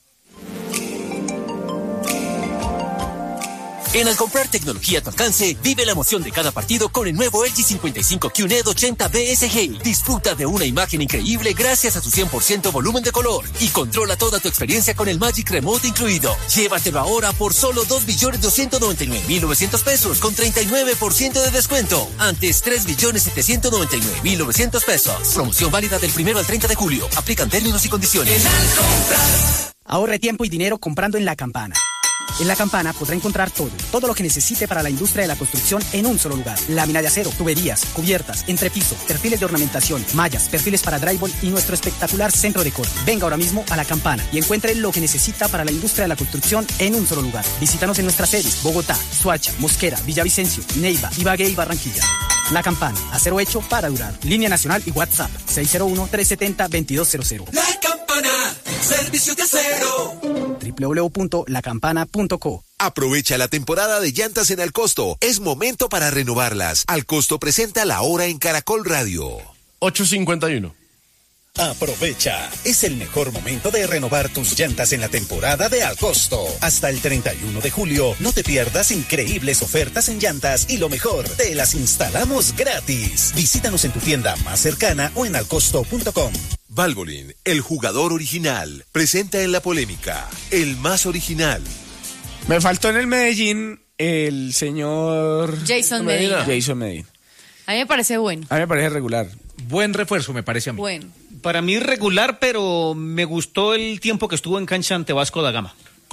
En al comprar tecnología a tu alcance, vive la emoción de cada partido con el nuevo L G cincuenta y cinco Q N E D ochenta B S G. Disfruta de una imagen increíble gracias a su cien por ciento volumen de color y controla toda tu experiencia con el Magic Remote incluido. Llévatelo ahora por solo dos millones doscientos noventa y nueve mil novecientos pesos con treinta y nueve por ciento de descuento. Antes tres millones setecientos noventa y nueve mil novecientos pesos. Promoción válida del primero al treinta de julio. Aplican términos y condiciones. Ahorre tiempo y dinero comprando en La Campana. En La Campana podrá encontrar todo, todo lo que necesite para la industria de la construcción en un solo lugar. Lámina de acero, tuberías, cubiertas, entrepiso, perfiles de ornamentación, mallas, perfiles para drywall y nuestro espectacular centro de corte. Venga ahora mismo a La Campana y encuentre lo que necesita para la industria de la construcción en un solo lugar. Visítanos en nuestras sedes: Bogotá, Soacha, Mosquera, Villavicencio, Neiva, Ibagué y Barranquilla. La Campana, acero hecho para durar. Línea nacional y WhatsApp seis cero uno, tres siete cero, dos dos cero cero. La Campana, servicio de acero. doble u doble u doble u punto la campana punto co. Aprovecha la temporada de llantas en Al Costo. Es momento para renovarlas. Al Costo presenta la hora en Caracol Radio. ocho cincuenta y uno. Aprovecha, es el mejor momento de renovar tus llantas en la temporada de Al Costo. Hasta el treinta y uno de julio, no te pierdas increíbles ofertas en llantas y lo mejor, te las instalamos gratis. Visítanos en tu tienda más cercana o en alcosto punto com. Valvoline, el jugador original, presenta en la polémica, el más original. Me faltó en el Medellín el señor... Jason Medina. Jason Medina. A mí me parece bueno. A mí me parece regular. Buen refuerzo, me parece a mí. Bueno. Para mí regular, pero me gustó el tiempo que estuvo en cancha ante Vasco da Gama.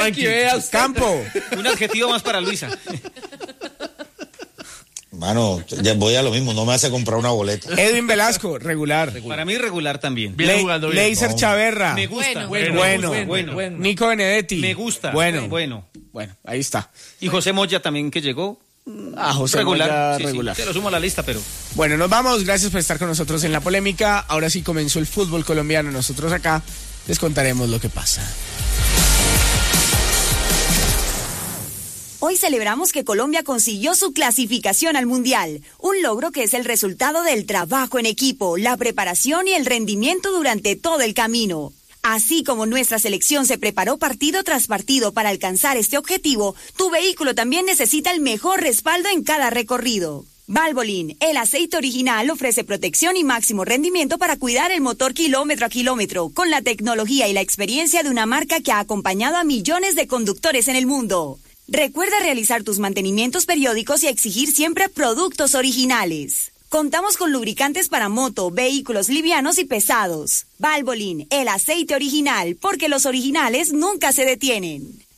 Frankie, vea usted. Campo. Un adjetivo más para Luisa. Mano, ya voy a lo mismo, no me hace comprar una boleta. Edwin Velasco, regular. Para mí regular también. Le Leiser Chaverra. Me gusta. Bueno, bueno, bueno, bueno, bueno. Nico Benedetti. Me gusta. Bueno, bueno. Bueno, ahí está. Y José Moya también que llegó. Ah, José regular. Moya, Sí, regular. Sí, te lo sumo a la lista, pero... Bueno, nos vamos. Gracias por estar con nosotros en La Polémica. Ahora sí comenzó el fútbol colombiano. Nosotros acá les contaremos lo que pasa. Hoy celebramos que Colombia consiguió su clasificación al Mundial, un logro que es el resultado del trabajo en equipo, la preparación y el rendimiento durante todo el camino. Así como nuestra selección se preparó partido tras partido para alcanzar este objetivo, tu vehículo también necesita el mejor respaldo en cada recorrido. Valvoline, el aceite original, ofrece protección y máximo rendimiento para cuidar el motor kilómetro a kilómetro, con la tecnología y la experiencia de una marca que ha acompañado a millones de conductores en el mundo. Recuerda realizar tus mantenimientos periódicos y exigir siempre productos originales. Contamos con lubricantes para moto, vehículos livianos y pesados. Valvoline, el aceite original, porque los originales nunca se detienen.